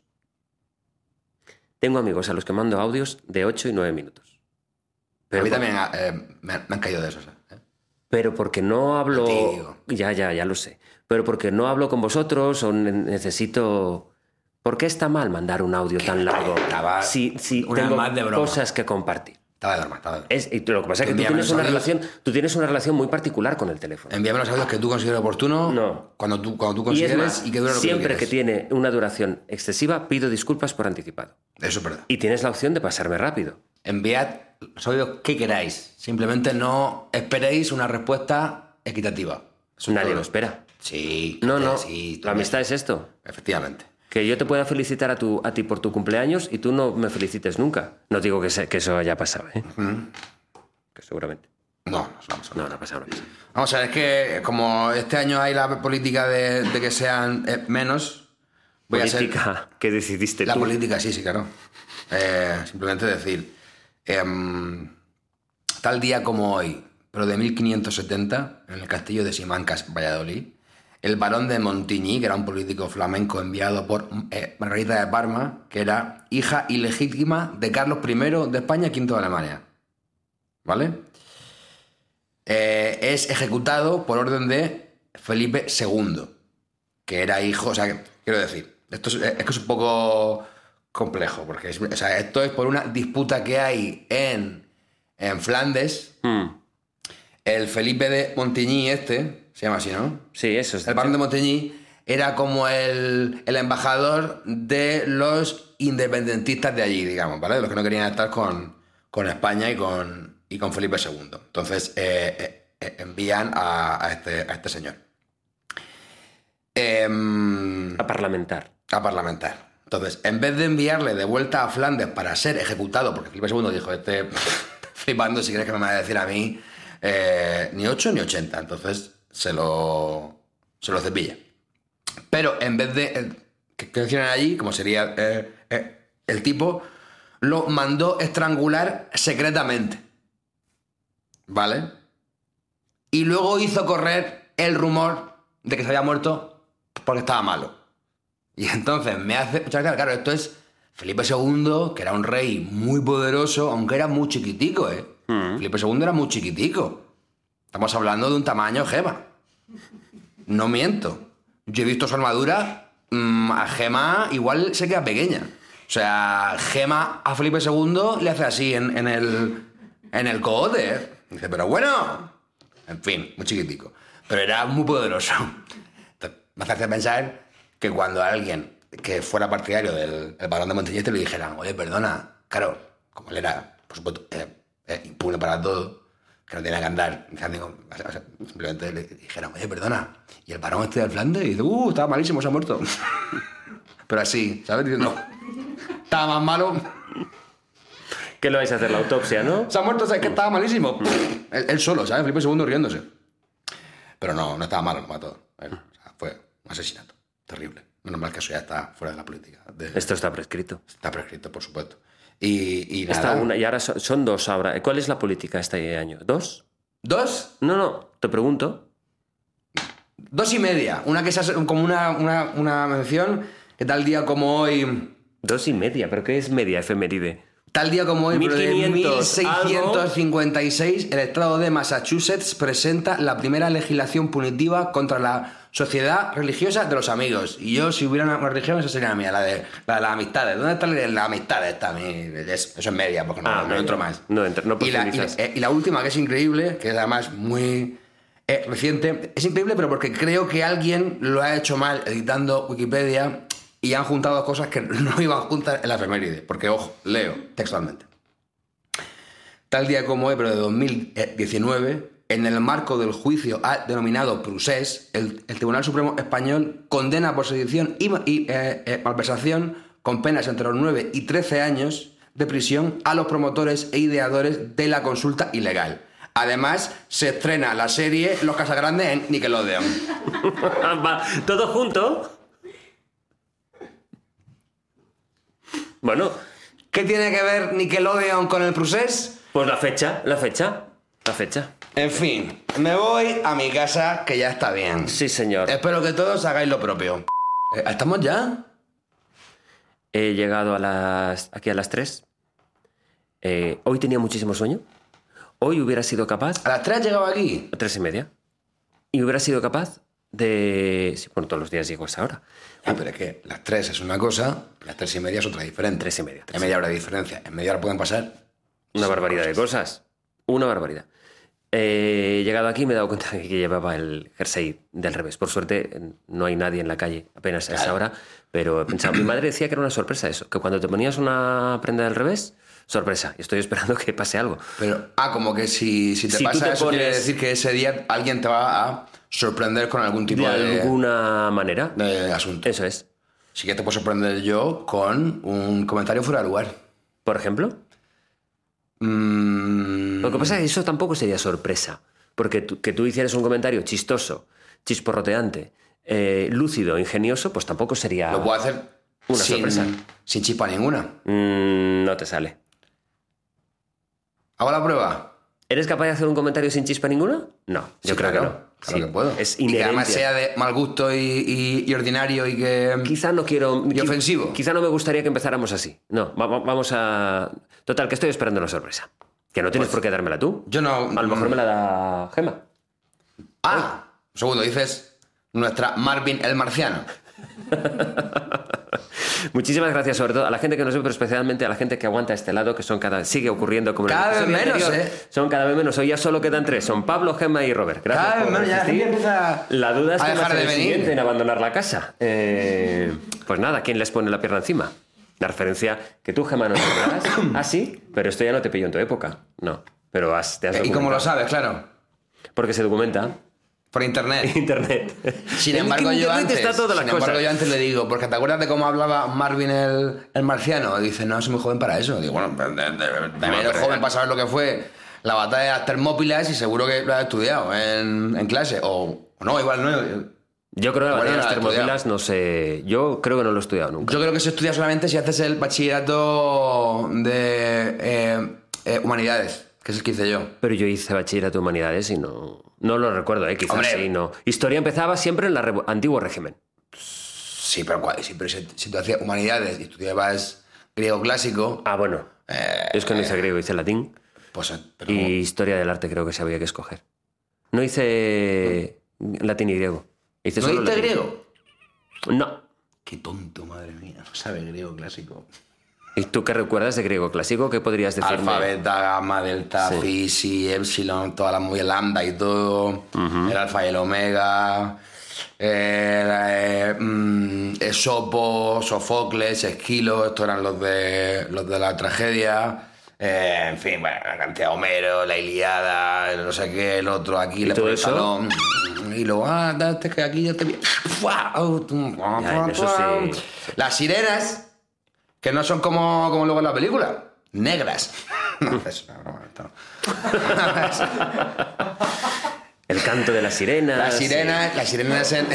Tengo amigos a los que mando audios de ocho y nueve minutos. a mí por- también eh, me, han- me han caído de esos. ¿eh? Pero porque no hablo... A ti, digo. Ya, ya, ya lo sé. Pero porque no hablo con vosotros o ne- necesito... ¿Por qué está mal mandar un audio tan largo estaba si, si una tengo más de broma. cosas que compartir? Estaba de broma, estaba de broma. Es, y lo que pasa es que tú Envíame tienes, los una audios. relación, tú tienes una relación muy particular con el teléfono. Envíame los audios que tú consideres oportuno. No. Cuando tú, cuando tú Y es consideres más, y, que dure lo siempre que, que tú tiene una duración excesiva, pido disculpas por anticipado. quieres. Eso es verdad. Y tienes la opción de pasarme rápido. Enviad los audios que queráis. Simplemente no esperéis una respuesta equitativa. Eso es Nadie todo. lo espera. Sí. No, no. Sí, la amistad es esto. Efectivamente. Que yo te pueda felicitar a, tu, a ti por tu cumpleaños y tú no me felicites nunca. No digo que, se- que eso haya pasado, ¿eh? Que seguramente. No, no, vamos a ver. No, no ha pasado, no ha pasado. Vamos a ver, es que como este año hay la política de, de que sean eh, menos, voy a Política que decidiste ser... La tú. política, sí, sí, claro. Eh, simplemente decir, eh, tal día como hoy, pero de mil quinientos setenta, en el castillo de Simancas, Valladolid, el barón de Montigny, que era un político flamenco enviado por eh, Margarita de Parma, que era hija ilegítima de Carlos primero de España y quinto de Alemania. ¿Vale? Eh, es ejecutado por orden de Felipe segundo, que era hijo... O sea, que, quiero decir, esto es, es que es un poco complejo, porque es, o sea, esto es por una disputa que hay en, en Flandes. Mm. El Felipe de Montigny este, se llama así, ¿no? Sí, eso es. El barón de Montigny era como el, el embajador de los independentistas de allí, digamos, ¿vale? De los que no querían estar con, con España y con, y con Felipe segundo. Entonces eh, eh, envían a, a, este, a este señor. Eh, A parlamentar. A parlamentar. Entonces, en vez de enviarle de vuelta a Flandes para ser ejecutado, porque Felipe segundo dijo, este flipando, si quieres que me vaya a decir a mí, eh, ni ocho ni ochenta. Entonces se lo, se lo cepilla. Pero en vez de eh, que, que hicieran allí, como sería eh, eh, el tipo, lo mandó estrangular secretamente. ¿Vale? Y luego hizo correr el rumor de que se había muerto porque estaba malo. Y entonces me hace mucha gracia, claro, esto es Felipe segundo, que era un rey muy poderoso, aunque era muy chiquitico, ¿eh? Mm. Felipe segundo era muy chiquitico. Estamos hablando de un tamaño Gema. No miento. Yo he visto su armadura, mmm, a Gema igual se queda pequeña. O sea, Gema a Felipe segundo le hace así en, en el en el cogote, ¿eh? Dice, pero bueno, en fin, muy chiquitico. Pero era muy poderoso. Entonces, me hace pensar que cuando alguien que fuera partidario del el barón de Montigny le dijeran, oye, perdona, claro, como él era, por supuesto, eh, eh, impune para todo, que no tenía que andar, o sea, simplemente le dijeran, oye, perdona, y el barón este del Flandes, y dice, uh, estaba malísimo, se ha muerto. Pero así, ¿sabes? Diciendo, estaba más malo. ¿Qué lo vais a hacer, la autopsia, no? Se ha muerto, ¿sabes? Que estaba malísimo. él, él solo, ¿sabes? Felipe segundo riéndose. Pero no, no estaba malo, lo mató. O sea, fue un asesinato terrible. Menos mal que eso ya está fuera de la política. De... Esto está prescrito. Está prescrito, por supuesto. Y, y nada. Está una, y ahora son, son dos ahora. ¿Cuál es la política este año? ¿Dos? ¿Dos? No, no, te pregunto. Dos y media. Una que es como una, una, una mención que tal día como hoy... Dos y media, ¿pero qué es media efeméride? Tal día como hoy, mil quinientos, pero de mil seiscientos cincuenta y seis, algo. El estado de Massachusetts presenta la primera legislación punitiva contra la sociedad religiosa de los amigos. Y yo, si hubiera una religión, esa sería la mía, la de, la de las amistades. ¿Dónde está la amistad esta? Eso es media, porque no, ah, no, no entro más. No entro, no y, la, y, la, y la última, que es increíble, que es además muy eh, reciente, es increíble, pero porque creo que alguien lo ha hecho mal editando Wikipedia y han juntado cosas que no iban juntas en la efeméride. Porque, ojo, leo textualmente. Tal día como hoy, pero de dos mil diecinueve, en el marco del juicio denominado Procés, el, el Tribunal Supremo Español condena por sedición y, y eh, eh, malversación con penas entre los nueve y trece años de prisión a los promotores e ideadores de la consulta ilegal. Además, se estrena la serie Los Casagrandes en Nickelodeon. ¿Todo junto? Bueno. ¿Qué tiene que ver Nickelodeon con el Procés? Pues la fecha, la fecha, la fecha. En fin, me voy a mi casa, que ya está bien. Sí, señor. Espero que todos hagáis lo propio. ¿Estamos ya? He llegado a las aquí a las tres. Eh, hoy tenía muchísimo sueño. Hoy hubiera sido capaz... ¿A las tres has llegado aquí? A tres y media. Y hubiera sido capaz de... Sí, bueno, todos los días llego a esa hora. Ah, pero es que las tres es una cosa, las tres y media es otra diferente. Tres y media. Hay media hora de diferencia. En media hora pueden pasar... Una barbaridad cosas. de cosas. Una barbaridad. He llegado aquí y me he dado cuenta de que llevaba el jersey del revés. Por suerte no hay nadie en la calle apenas a esa hora, pero he pensado, mi madre decía que era una sorpresa eso, que cuando te ponías una prenda del revés, sorpresa, y estoy esperando que pase algo. Pero, ah, como que si, si te si pasa te eso, pones... quiere decir que ese día alguien te va a sorprender con algún tipo de... De alguna manera. De asunto. Eso es. Sí que te puedo sorprender yo con un comentario fuera de lugar. ¿Por ejemplo? Mm... Lo que pasa es que eso tampoco sería sorpresa, porque tú, que tú hicieras un comentario chistoso, chisporroteante, eh, lúcido, ingenioso, pues tampoco sería... Lo puedo hacer Una sin, sorpresa. Sin chispa ninguna. Mm, no te sale. ¿Hago la prueba? ¿Eres capaz de hacer un comentario sin chispa ninguna? No, yo Sí, creo claro, que no. Claro Sí, que puedo. Es y que además inherente. sea de mal gusto y, y- y ordinario y que... Quizá no quiero... Y ofensivo. Quizá no me gustaría que empezáramos así. No, va- va- vamos a... Total, que estoy esperando una sorpresa. Que no tienes Pues, por qué dármela tú. Yo no... A lo mejor me la da Gemma. Ah, un segundo, dices nuestra Marvin el Marciano. Muchísimas gracias, sobre todo a la gente que nos ve, pero especialmente a la gente que aguanta este lado, que son cada sigue ocurriendo como en el Cada vez episodio menos, anterior. ¿eh? Son cada vez menos. Hoy ya solo quedan tres. Son Pablo, Gemma y Robert. Gracias Cada vez por menos, ya la resistir. gente empieza La duda es a que dejar va a ser de el venir. siguiente en abandonar la casa. Eh, pues nada, ¿quién les pone la pierna encima? La referencia que tú, Gemma, no te acordarás. Ah, sí, pero esto ya no te pilló en tu época. No, pero has, te has ¿Y documentado. cómo lo sabes? Claro. Porque se documenta. Por internet. Internet. Sin En embargo, yo Internet antes, está todas las sin embargo, cosas. yo antes le digo, porque ¿te acuerdas de cómo hablaba Marvin el, el marciano? Dice, no, soy muy joven para eso. Digo, bueno, de, de, de, también eres joven para saber lo que fue la batalla de las Termópilas y seguro que lo has estudiado en, en clase. O, o no, igual no. Yo creo que la Bueno, batalla de las la he termópilas no sé. Yo creo que no lo he estudiado nunca. Yo creo que se estudia solamente si haces el bachillerato de eh, eh, humanidades, que es el que hice yo. Pero yo hice bachillerato de humanidades y no, no lo recuerdo, ¿eh? Quizás Hombre. sí, no. Historia empezaba siempre en el revo- antiguo régimen. Sí, pero, ¿cuál? Sí, pero si, si tú hacías humanidades y estudiabas griego clásico, Ah, bueno. eh, Yo es que no hice griego, hice latín. pues... Pero, Y historia del arte creo que se había que escoger. No hice latín y griego. Hice ¿No solo diste latín. griego? No. Qué tonto, madre mía, no sabe griego clásico. ¿Y tú qué recuerdas de griego clásico? ¿Qué podrías decirme? Alfa, beta, gamma, delta, Sí. phi, psi, epsilon, todas las muy lambda y todo. El alfa y el omega. Eh, eh, mm, Esopo, Sofocles, Esquilo, estos eran los de, los de la tragedia. Eh, en fin, bueno, la cantidad de Homero, la Iliada, el no sé qué, el otro aquí, le todo pone el eso? talón. Y luego, ah, date que aquí ya te vi. Ya, en eso sí. Las sirenas, que no son como, como luego en la película, negras. No, es una broma, esto. El canto de las sirenas. Las sirenas, las sirenas en...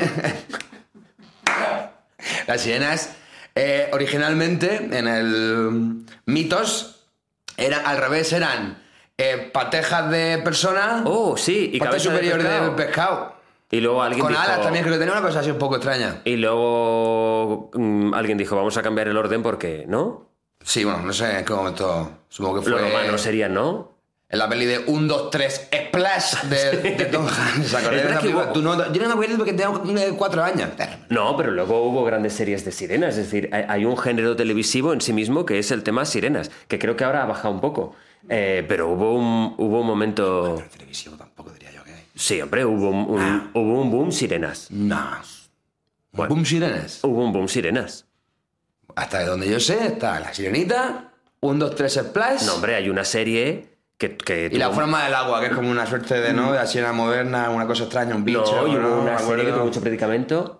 Las sirenas eh, originalmente en el mitos eran al revés, eran eh, patejas de persona, Oh, sí. Y parte cabeza de superior pescado. del pescado. Y luego alguien Con dijo... alas también, creo que tenía una cosa así un poco extraña. Y luego mm, alguien dijo, vamos a cambiar el orden porque, ¿no? Sí, bueno, no sé en qué momento. Supongo que fue. Los romanos serían, ¿no? En la peli de uno, dos, tres, Splash de, de Tom Hanks. ¿Se acordáis Es de verdad esa que película? hubo- Tú no- yo no me acuerdo porque tenía cuatro años. No, pero luego hubo grandes series de sirenas. Es decir, hay- hay un género televisivo en sí mismo que es el tema sirenas, que creo que ahora ha bajado un poco. Eh, pero hubo un, hubo un momento... Pero televisivo tampoco diría yo que hay. Sí, hombre, hubo un, un- hubo un boom sirenas. No. Bueno. Boom Sirenes. Hubo un boom sirenas. Hasta de donde yo sé está la sirenita, uno, dos, tres, Splash. No, hombre, hay una serie que... que Y la tuvo- forma del agua, que es como una suerte de, ¿no? De la sirena moderna, una cosa extraña, un bicho. No, y hubo ¿no? una Me serie que acuerdo. tuvo mucho predicamento.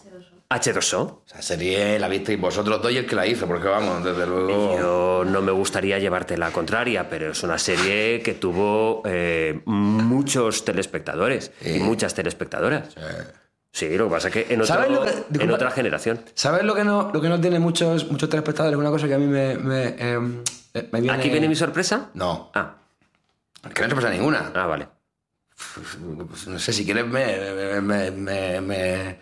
H dos O. Esa serie la visteis vosotros dos y el que la hizo, porque vamos, desde luego. Yo no me gustaría llevarte la contraria, pero es una serie que tuvo eh, muchos telespectadores y muchas telespectadoras. Sí, lo que pasa es que en, otro- ¿Sabes lo que- en disculpa. otra generación. ¿Sabes lo que no, lo que no tiene muchos, muchos telespectadores? Una cosa que a mí me, me, eh, me viene... ¿Aquí viene mi sorpresa? No, Ah, que no te pasa ninguna. ah, vale. Pues no sé, si quieres me, me, me, me, me-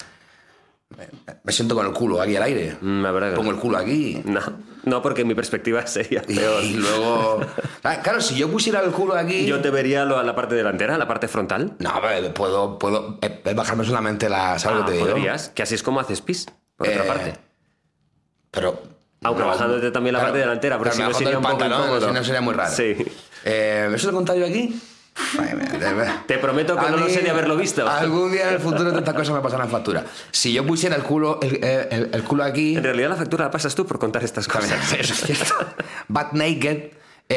me- me siento con el culo aquí al aire. Mm, La verdad que Pongo no. el culo aquí. No, no, porque mi perspectiva sería Y, peor. y luego... Ah, claro, si yo pusiera el culo aquí... Yo te vería lo- la parte delantera, la parte frontal. No, pero puedo, puedo eh, eh, bajarme solamente la... ¿Sabes Ah, lo que te digo? podrías, que así es como haces pis, por otra Eh, parte. Pero... Aunque no, bajándote también la claro, parte delantera, porque pero si me no bajo sería del un poco pantalón, incómodo. si no sería muy raro. Sí. Eh, ¿Eso lo he contado yo aquí? Ay, me- me- Te prometo que A no lo mí, sé de haberlo visto. Algún día en el futuro de estas cosas me pasarán factura. Si yo pusiera el culo, el, eh, el- el culo aquí... En realidad la factura la pasas tú por contar estas cosas. También, eso es cierto. Butt naked.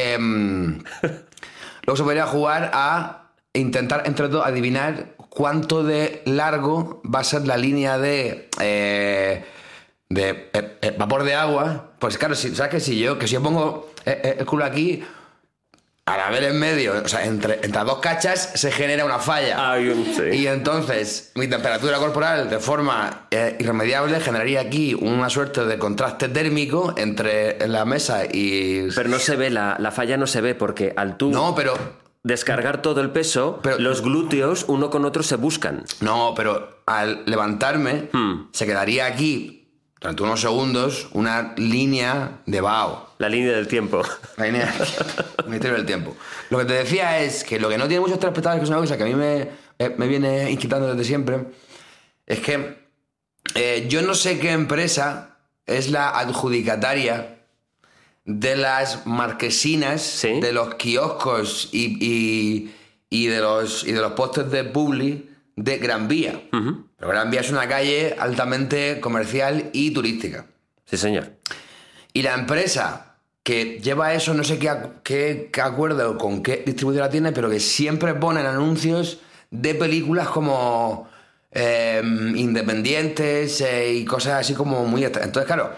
em, luego se podría jugar a intentar, entre todos, adivinar cuánto de largo va a ser la línea de... eh, de eh, eh, vapor de agua. Pues claro, si, ¿sabes que si yo, que si yo pongo eh, eh, el culo aquí... al haber en medio, o sea, entre, entre las dos cachas se genera una falla. Hay un- sí. Y entonces mi temperatura corporal, de forma eh, irremediable, generaría aquí una suerte de contraste térmico entre la mesa y... Pero no se ve, la, la falla no se ve porque al tú No, pero... descargar todo el peso, Pero- los glúteos uno con otro se buscan. No, pero al levantarme Hmm. se quedaría aquí, durante unos segundos, una línea de vaho. La línea del tiempo. La línea del misterio del tiempo. Lo que te decía es que lo que no tiene muchos telespectadores, que es una cosa que a mí me, eh, me viene inquietando desde siempre, es que eh, yo no sé qué empresa es la adjudicataria de las marquesinas, Sí. de los kioscos y, y, y de los, y de los postes de publi de Gran Vía. Pero Gran Vía es una calle altamente comercial y turística. Sí, señor. Y la empresa que lleva eso, no sé qué, ac- qué, qué acuerdo con qué distribuidora tiene, pero que siempre ponen anuncios de películas como eh, independientes eh, y cosas así como muy... extra- Entonces, claro,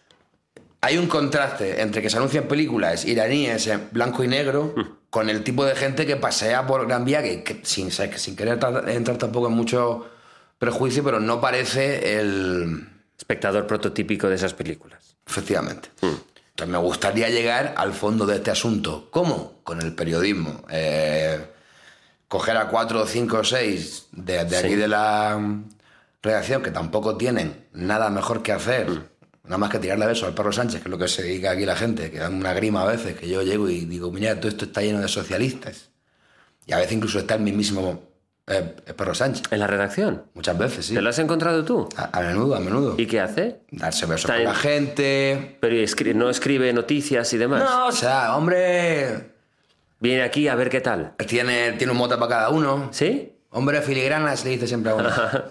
hay un contraste entre que se anuncian películas iraníes en blanco y negro con el tipo de gente que pasea por Gran Vía, que, que sin, ser- sin querer tra- entrar tampoco en mucho prejuicio, pero no parece el... Espectador prototípico de esas películas. Efectivamente. Entonces me gustaría llegar al fondo de este asunto. ¿Cómo? Con el periodismo. Eh, coger a cuatro, cinco o seis de, de Sí. aquí de la mm, redacción, que tampoco tienen nada mejor que hacer, nada más que tirarle besos al perro Sánchez, que es lo que se dedica aquí la gente, que dan una grima a veces, que yo llego y digo, mira, todo esto está lleno de socialistas. Y a veces incluso está el mismísimo eh, perro Sánchez. ¿En la redacción? Muchas veces, sí. ¿Te lo has encontrado tú? A, a menudo, a menudo. ¿Y qué hace? Darse besos Está con en- la gente. Pero escri- no escribe noticias y demás. No, o sea, hombre, Viene aquí a ver qué tal. tiene, tiene un mote para cada uno. ¿Sí? Hombre, filigranas, le dice siempre a uno.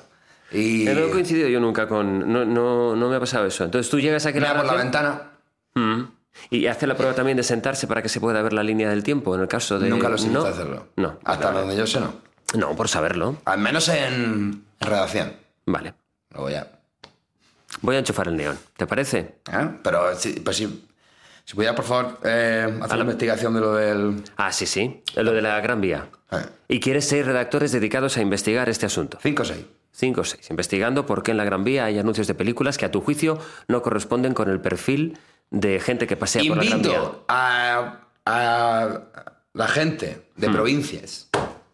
Y No he coincidido yo nunca con... No, no, no me ha pasado eso. Entonces tú llegas aquí a mira por la redacción- ventana. Mm. Y hace la prueba también de sentarse para que se pueda ver la línea del tiempo, en el caso de... Nunca lo he ¿No? visto hacerlo. No. Hasta Vale, donde yo sé, no. No, por saberlo. Al menos en redacción. Vale. Luego ya. Voy a enchufar el neón. ¿Te parece? ¿Eh? Pero si, pues si, si pudiera, por favor, eh, hacer la investigación de lo del... Ah, sí, sí. Lo de la Gran Vía. Eh, Y quieres seis redactores dedicados a investigar este asunto. cinco o seis. Cinco o seis. Investigando por qué en la Gran Vía hay anuncios de películas que a tu juicio no corresponden con el perfil de gente que pasea por la Gran Vía. Invito a, a la gente de Hmm. provincias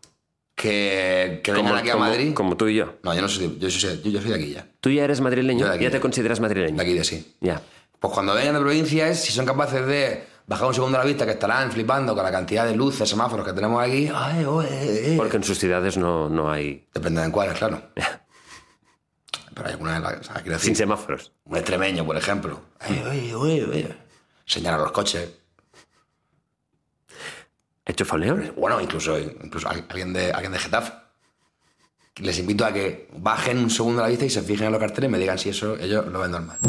que, que vengan aquí a como- Madrid. como tú y yo. No, yo no soy, yo soy, yo, yo soy de aquí ya. ¿Tú ya eres madrileño? Yo de aquí. ¿Ya te consideras madrileño? De aquí de sí. Ya. Pues cuando vengan de provincias, si son capaces de bajar un segundo a la vista, que estarán flipando con la cantidad de luces, semáforos que tenemos aquí. Ay, oh, eh, eh. Porque en sus ciudades no, no hay... Depende de cuáles, claro. Pero hay alguna, o sea, quiero Sin decir, semáforos. un extremeño, por ejemplo. Ay, oye, oye, oye. Señalar los coches. ¿Hecho León? Bueno, incluso, incluso alguien de, alguien de Getafe. Les invito a que bajen un segundo a la vista y se fijen en los carteles y me digan si eso ellos lo ven normal.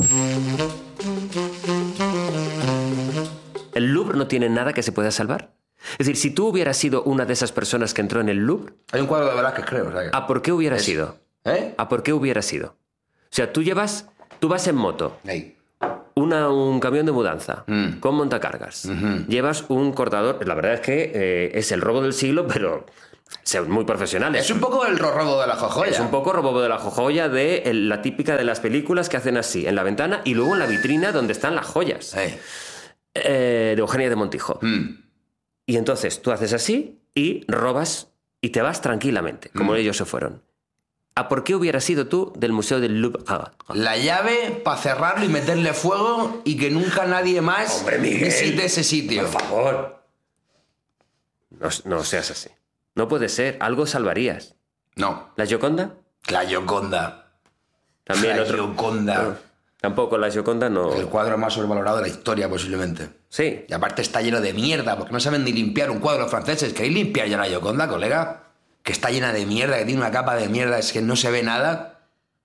¿El Louvre no tiene nada que se pueda salvar? Es decir, si tú hubieras sido una de esas personas que entró en el Louvre, Hay un cuadro de Velázquez, creo. O sea que- ¿a por qué hubiera Es- sido? ¿Eh? ¿A por qué hubiera sido? O sea, tú llevas... Tú vas en moto, Ahí. una, un camión de mudanza, Mm. con montacargas. Llevas un cortador... La verdad es que eh, es el robo del siglo, pero son muy profesionales. Es un poco el robo de la jojoya. Es un poco robo de la jojoya de el- la típica de las películas que hacen así, en la ventana y luego en la vitrina donde están las joyas. Eh. Eh, de Eugenia de Montijo. Mm. Y entonces tú haces así y robas y te vas tranquilamente, como Mm. ellos se fueron. ¿A por qué hubieras sido tú del Museo del Louvre? Ah, La llave para cerrarlo y meterle fuego y que nunca nadie más Hombre, Miguel. visite ese sitio. por favor. No, no seas así. No puede ser. Algo salvarías. No. ¿La Gioconda? La Gioconda. También la otro. Gioconda. No, tampoco la Gioconda no. El cuadro más sobrevalorado de la historia, posiblemente. Sí. Y aparte está lleno de mierda, porque no saben ni limpiar un cuadro los franceses. ¿Queréis limpiar ya la Gioconda, colega? Que está llena de mierda, que tiene una capa de mierda, es que no se ve nada.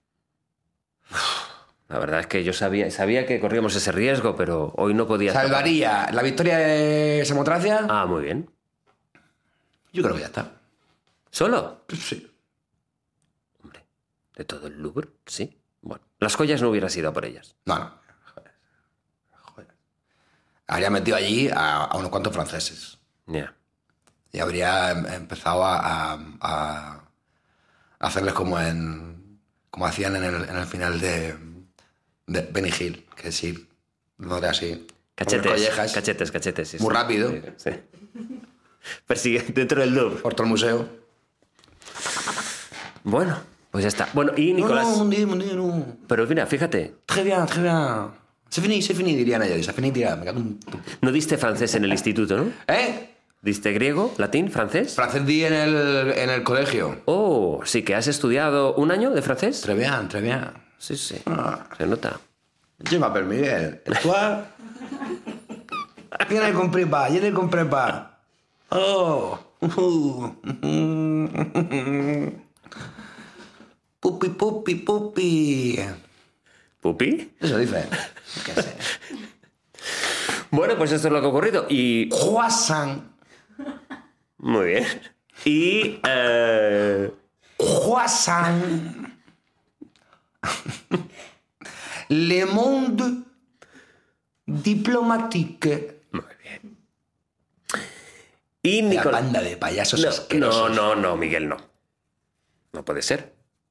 La verdad es que yo sabía, sabía que corríamos ese riesgo, pero hoy no podía. ¿Salvaría la victoria de Samotracia? Ah, muy bien. Yo creo que ya está. ¿Solo? Pues sí. Hombre, de todo el Louvre, sí. Bueno, las joyas no hubieras ido a por ellas. No, no. Joder. Joder. Habría metido allí a, a unos cuantos franceses. Yeah. Y habría em- empezado a, a- a hacerles como en como hacían en el, en el final de, de Benny Hill, que es ir dándole así. Cachetes, por las collejas, cachetes, cachetes. sí, muy sí. rápido, Sí, sí. Persigue dentro del Louvre. por todo el museo. Bueno, pues ya está. Bueno, y Nicolás... No, no, un día, un día, no. Pero mira, fíjate, Très bien, très bien. C'est fini, c'est fini, dirían ellos. C'est fini, dirá. Me cago en tu- no diste francés en el instituto, ¿no? ¿Eh? ¿Diste griego, latín, francés? Francés di en el, en el colegio. Oh, sí que has estudiado un año de francés. Très bien, très bien. Sí, sí. Ah. Se nota. Je m'appelle Miguel. Et toi? Je ne comprends pas, je ne comprends pas. Oh. Pupi, pupi, pupi. ¿Pupi? Eso dice. ¿Qué sé? Bueno, pues esto es lo que ha ocurrido. Y... Croissant. Muy bien. Y... eh, Croissant. Le monde diplomatique. Muy bien. Y La Nicolás... banda de payasos No, asquerosos. no, no, no, Miguel, no. No puede ser.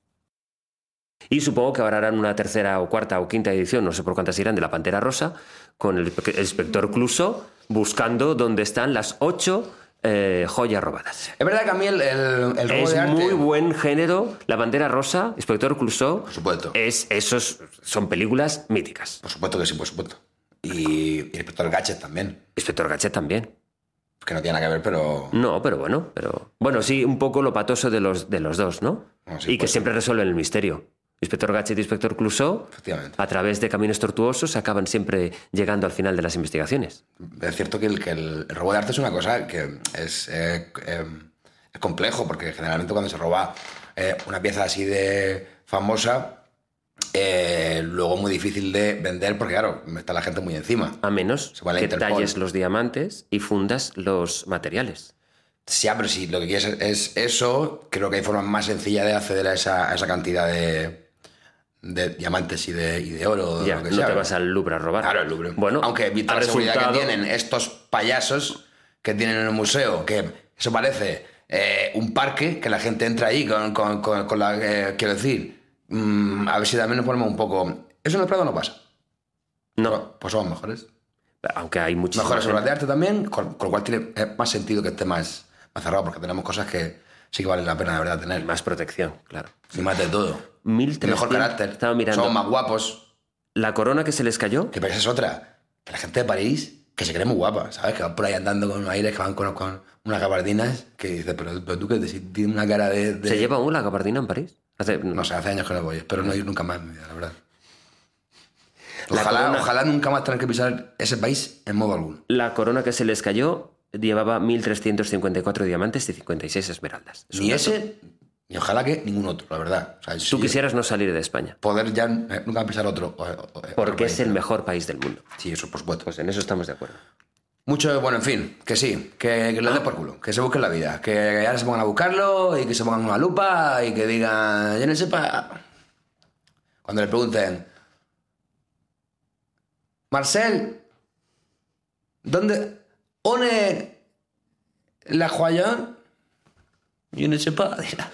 Y supongo que ahora harán una tercera o cuarta o quinta edición, no sé por cuántas irán, de La Pantera Rosa, con el, el inspector Clouseau buscando dónde están las ocho eh, joyas robadas. Es verdad que a mí el, el, el robo Es de arte... muy buen género. La Pantera Rosa, inspector Clouseau. Por supuesto. Es, esos son películas míticas. Por supuesto que sí, por supuesto. Y, y el inspector Gadget también. Inspector Gadget también. Que no tiene nada que ver, pero... No, pero bueno, pero bueno, sí, un poco lo patoso de los, de los dos, ¿no? No, sí, y que pues, siempre resuelven el misterio. Inspector Gadget y Inspector Clouseau, Efectivamente. a través de caminos tortuosos, acaban siempre llegando al final de las investigaciones. Es cierto que el, que el, el robo de arte es una cosa que es, eh, eh, es complejo, porque generalmente cuando se roba eh, una pieza así de famosa, eh, luego es muy difícil de vender, porque claro, está la gente muy encima. A menos Se va a la que Interpol. talles los diamantes y fundas los materiales. Sí, pero si lo que quieres es, es eso, creo que hay formas más sencillas de acceder a esa, a esa cantidad de, de diamantes y de, y de oro. o Ya, lo que no sea. te vas al Louvre a robar. Claro, el Louvre. Bueno, aunque vista ha la seguridad resultado- que tienen estos payasos que tienen en el museo, que eso parece eh, un parque, que la gente entra ahí con, con, con, con la... eh, quiero decir, mm, a ver si también nos ponemos un poco... Eso en el Prado no pasa. No, Pues somos mejores. aunque hay muchísimas... Mejores obras de arte también, con, con lo cual tiene eh, más sentido que esté más, más cerrado, porque tenemos cosas que sí que valen la pena de verdad tener. Más protección, claro. Y más de todo. mil Y mejor trescientos carácter. Estaba mirando. Somos más guapos. La corona que se les cayó, Que esa es otra. Que la gente de París, que se cree muy guapa, ¿sabes? Que van por ahí andando con unos aires, que van con, con unas gabardinas, que dices, pero, pero tú que tienes una cara de... de- ¿se lleva aún la gabardina en París? Hace- No sé, hace años que no voy. Espero no ir nunca más en mi vida, la verdad. La Ojalá, corona- ojalá nunca más tener que pisar ese país en modo alguno. La corona que se les cayó llevaba mil trescientos cincuenta y cuatro diamantes y cincuenta y seis esmeraldas. Es un Ni dato. ese, ni ojalá que ningún otro, la verdad. O sea, Tú si quisieras no salir de España, poder ya eh, nunca pisar otro. o- o- otro porque país. es el mejor país del mundo. Sí, eso por supuesto. Pues en eso estamos de acuerdo. Mucho, bueno, en fin, que sí, que, que le dé por culo, que se busquen la vida, que ahora se pongan a buscarlo y que se pongan una lupa y que digan, yo no sepa. Cuando le pregunten, Marcel, ¿dónde? ¿One la joya? Yo no sepa, dirá.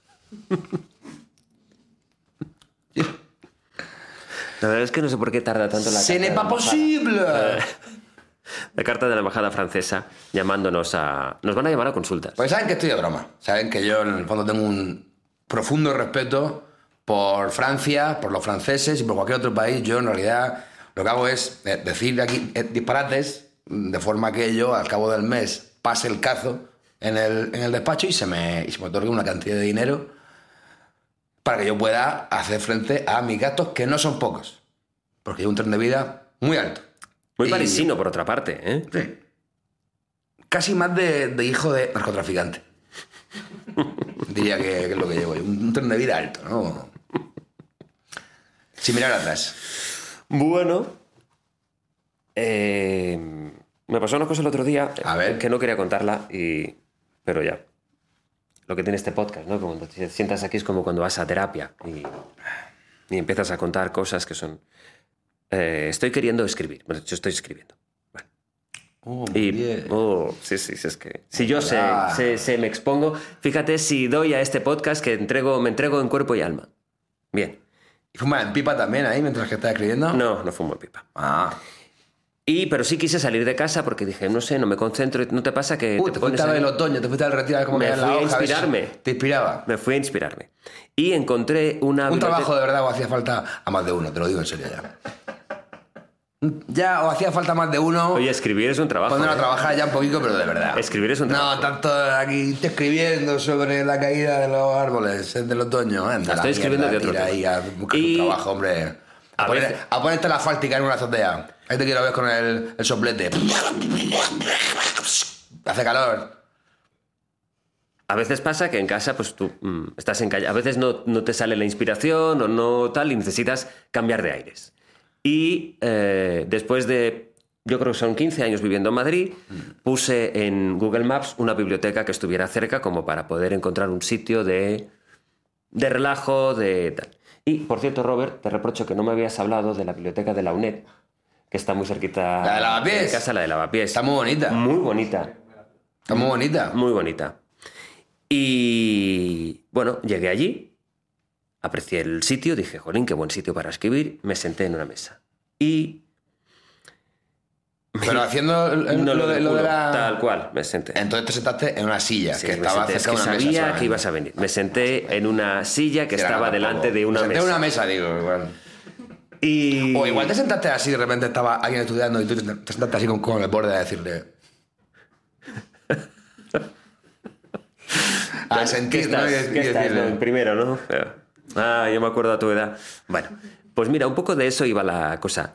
La verdad es que no sé por qué tarda tanto la ¡Ce carta n'est de pas la embajada. possible! La carta de la embajada francesa llamándonos a... Nos van a llamar a consultas. Porque saben que estoy de broma. Saben que yo en el fondo tengo un profundo respeto por Francia, por los franceses y por cualquier otro país. Yo en realidad lo que hago es eh, decir aquí eh, disparates de forma que yo al cabo del mes pase el cazo en el, en el despacho y se, me, y se me otorgue una cantidad de dinero para que yo pueda hacer frente a mis gastos, que no son pocos. Porque llevo un tren de vida muy alto. Muy Y- parisino, por otra parte, ¿eh? Sí. Casi más de, de hijo de narcotraficante. Diría que, que es lo que llevo yo. Un, un tren de vida alto, ¿no? Sin mirar atrás. Bueno, eh, me pasó una cosa el otro día A ver. que no quería contarla, y, pero ya. Lo que tiene este podcast, ¿no? Cuando te sientas aquí es como cuando vas a terapia y, y empiezas a contar cosas que son... Eh, estoy queriendo escribir. Bueno, yo estoy escribiendo. Bueno. Oh, y, bien. oh, sí, sí, sí, es que si yo se, Ah. se, se me expongo, fíjate si doy a este podcast que entrego, me entrego en cuerpo y alma. Bien. ¿Y fumas en pipa también ahí mientras que estás escribiendo? No, no fumo pipa. Ah. Y, pero sí quise salir de casa porque dije, no sé, no me concentro. ¿No te pasa que Uy, te te pones fuiste a ver ahí? el otoño, te fuiste al retiro a ver cómo Me caía la fui a hoja, ver si inspirarme. ¿Te inspiraba? Me fui a inspirarme. Y encontré una Un biblioteca- trabajo de verdad o hacía falta a más de uno, te lo digo en serio ya. Ya, o hacía falta más de uno. Oye, escribir es un trabajo. Ponerlo a ¿eh? trabajar ya un poquito, pero de verdad. Escribir es un No, trabajo. tanto aquí estoy escribiendo sobre la caída de los árboles es del otoño. Anda, Estoy la escribiendo mierda, de otro tira tema. ahí a buscar Y- un trabajo, hombre. A, A poner- veces- a ponerte la fáltica en una azotea. Ahí te quiero ver con el, el soplete. Hace calor. A veces pasa que en casa, pues tú mm, estás en calle. A veces no, no te sale la inspiración o no tal y necesitas cambiar de aires. Y eh, después de, yo creo que son quince años viviendo en Madrid, puse en Google Maps una biblioteca que estuviera cerca como para poder encontrar un sitio de, de relajo, de tal. Y, por cierto, Robert, te reprocho que no me habías hablado de la biblioteca de la UNED, que está muy cerquita ¿La de Lavapiés? de casa, la de Lavapiés. Está muy bonita. Muy bonita. Está muy bonita. Muy bonita. Y bueno, llegué allí, aprecié el sitio, dije, jolín, qué buen sitio para escribir, me senté en una mesa. Y... Pero haciendo el- el- no lo, de, del lo de culo, la... tal cual, me senté. Entonces te sentaste en una silla Sí, que me estaba senté. Es cerca que de una mesa. sabía solamente. que ibas a venir. Me senté en una silla que Sí, estaba era delante tampoco. de una Me senté mesa. en una mesa, digo, igual. Y... O igual te sentaste así, de repente estaba alguien estudiando y tú te te sentaste así con, con el borde a decirle... a ¿Qué sentir, estás? ¿no? Y, ¿Qué y estás, decirle... no? En primero, ¿no? Ah, yo me acuerdo a tu edad. Bueno, pues mira, un poco de eso iba la cosa.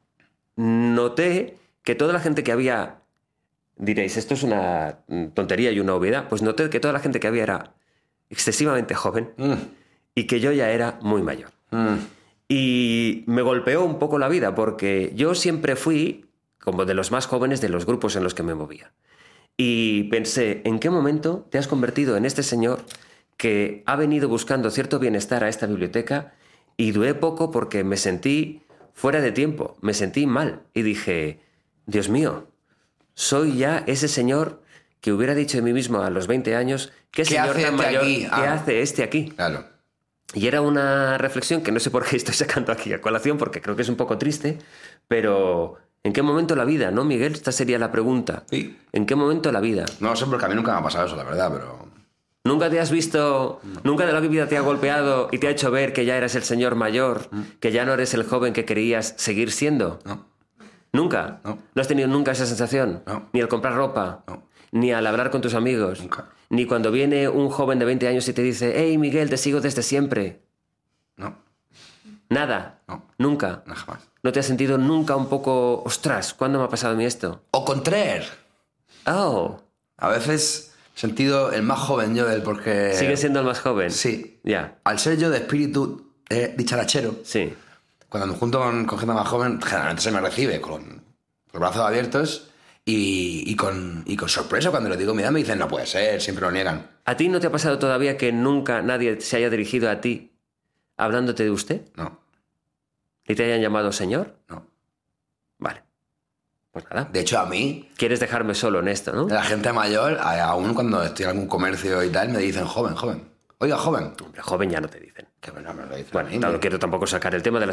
Noté que toda la gente que había... Diréis, esto es una tontería y una obviedad. Pues noté que toda la gente que había era excesivamente joven Mm, y que yo ya era muy mayor. mm. Y me golpeó un poco la vida porque yo siempre fui como de los más jóvenes de los grupos en los que me movía. Y pensé, ¿en qué momento te has convertido en este señor que ha venido buscando cierto bienestar a esta biblioteca? Y duré poco porque me sentí fuera de tiempo, me sentí mal. Y dije, Dios mío, soy ya ese señor que hubiera dicho de mí mismo a los veinte años, ¿qué, ¿Qué señor hace tan este mayor? aquí? ¿Qué Ah. hace este aquí? Claro. Y era una reflexión que no sé por qué estoy sacando aquí a colación, porque creo que es un poco triste, pero ¿en qué momento la vida, no, Miguel? Esta sería la pregunta. Sí. ¿En qué momento la vida? No lo sé porque a mí nunca me ha pasado eso, la verdad, pero... ¿Nunca te has visto, nunca de la vida te ha golpeado y te ha hecho ver que ya eres el señor mayor, que ya no eres el joven que querías seguir siendo? No. ¿Nunca? No. ¿No has tenido nunca esa sensación? No. Ni al comprar ropa, No. ni al hablar con tus amigos, Nunca. ni cuando viene un joven de veinte años y te dice, hey, Miguel, te sigo desde siempre. No. Nada. No. Nunca. No, jamás. ¿No te has sentido nunca un poco, ostras, ¿cuándo me ha pasado a mí esto? O contraire. Oh, A veces he sentido el más joven yo del porque... ¿sigues siendo el más joven? Sí. Ya, Al ser yo de espíritu eh, dicharachero, sí. cuando me junto con, con gente más joven, generalmente se me recibe con los brazos abiertos y, y, con, y con sorpresa. Cuando le digo mi edad me dicen, no puede ser, siempre lo niegan. ¿A ti no te ha pasado todavía que nunca nadie se haya dirigido a ti hablándote de usted? No, ¿Y te hayan llamado señor? no. Vale. Pues nada. De hecho, a mí, Quieres dejarme solo en esto, ¿no? la gente mayor, a- aún cuando estoy en algún comercio y tal, me dicen joven, joven. Oiga, joven. Hombre, joven ya no te dicen. Que no me lo dicen a Bueno, mí, no me- quiero tampoco sacar el tema de la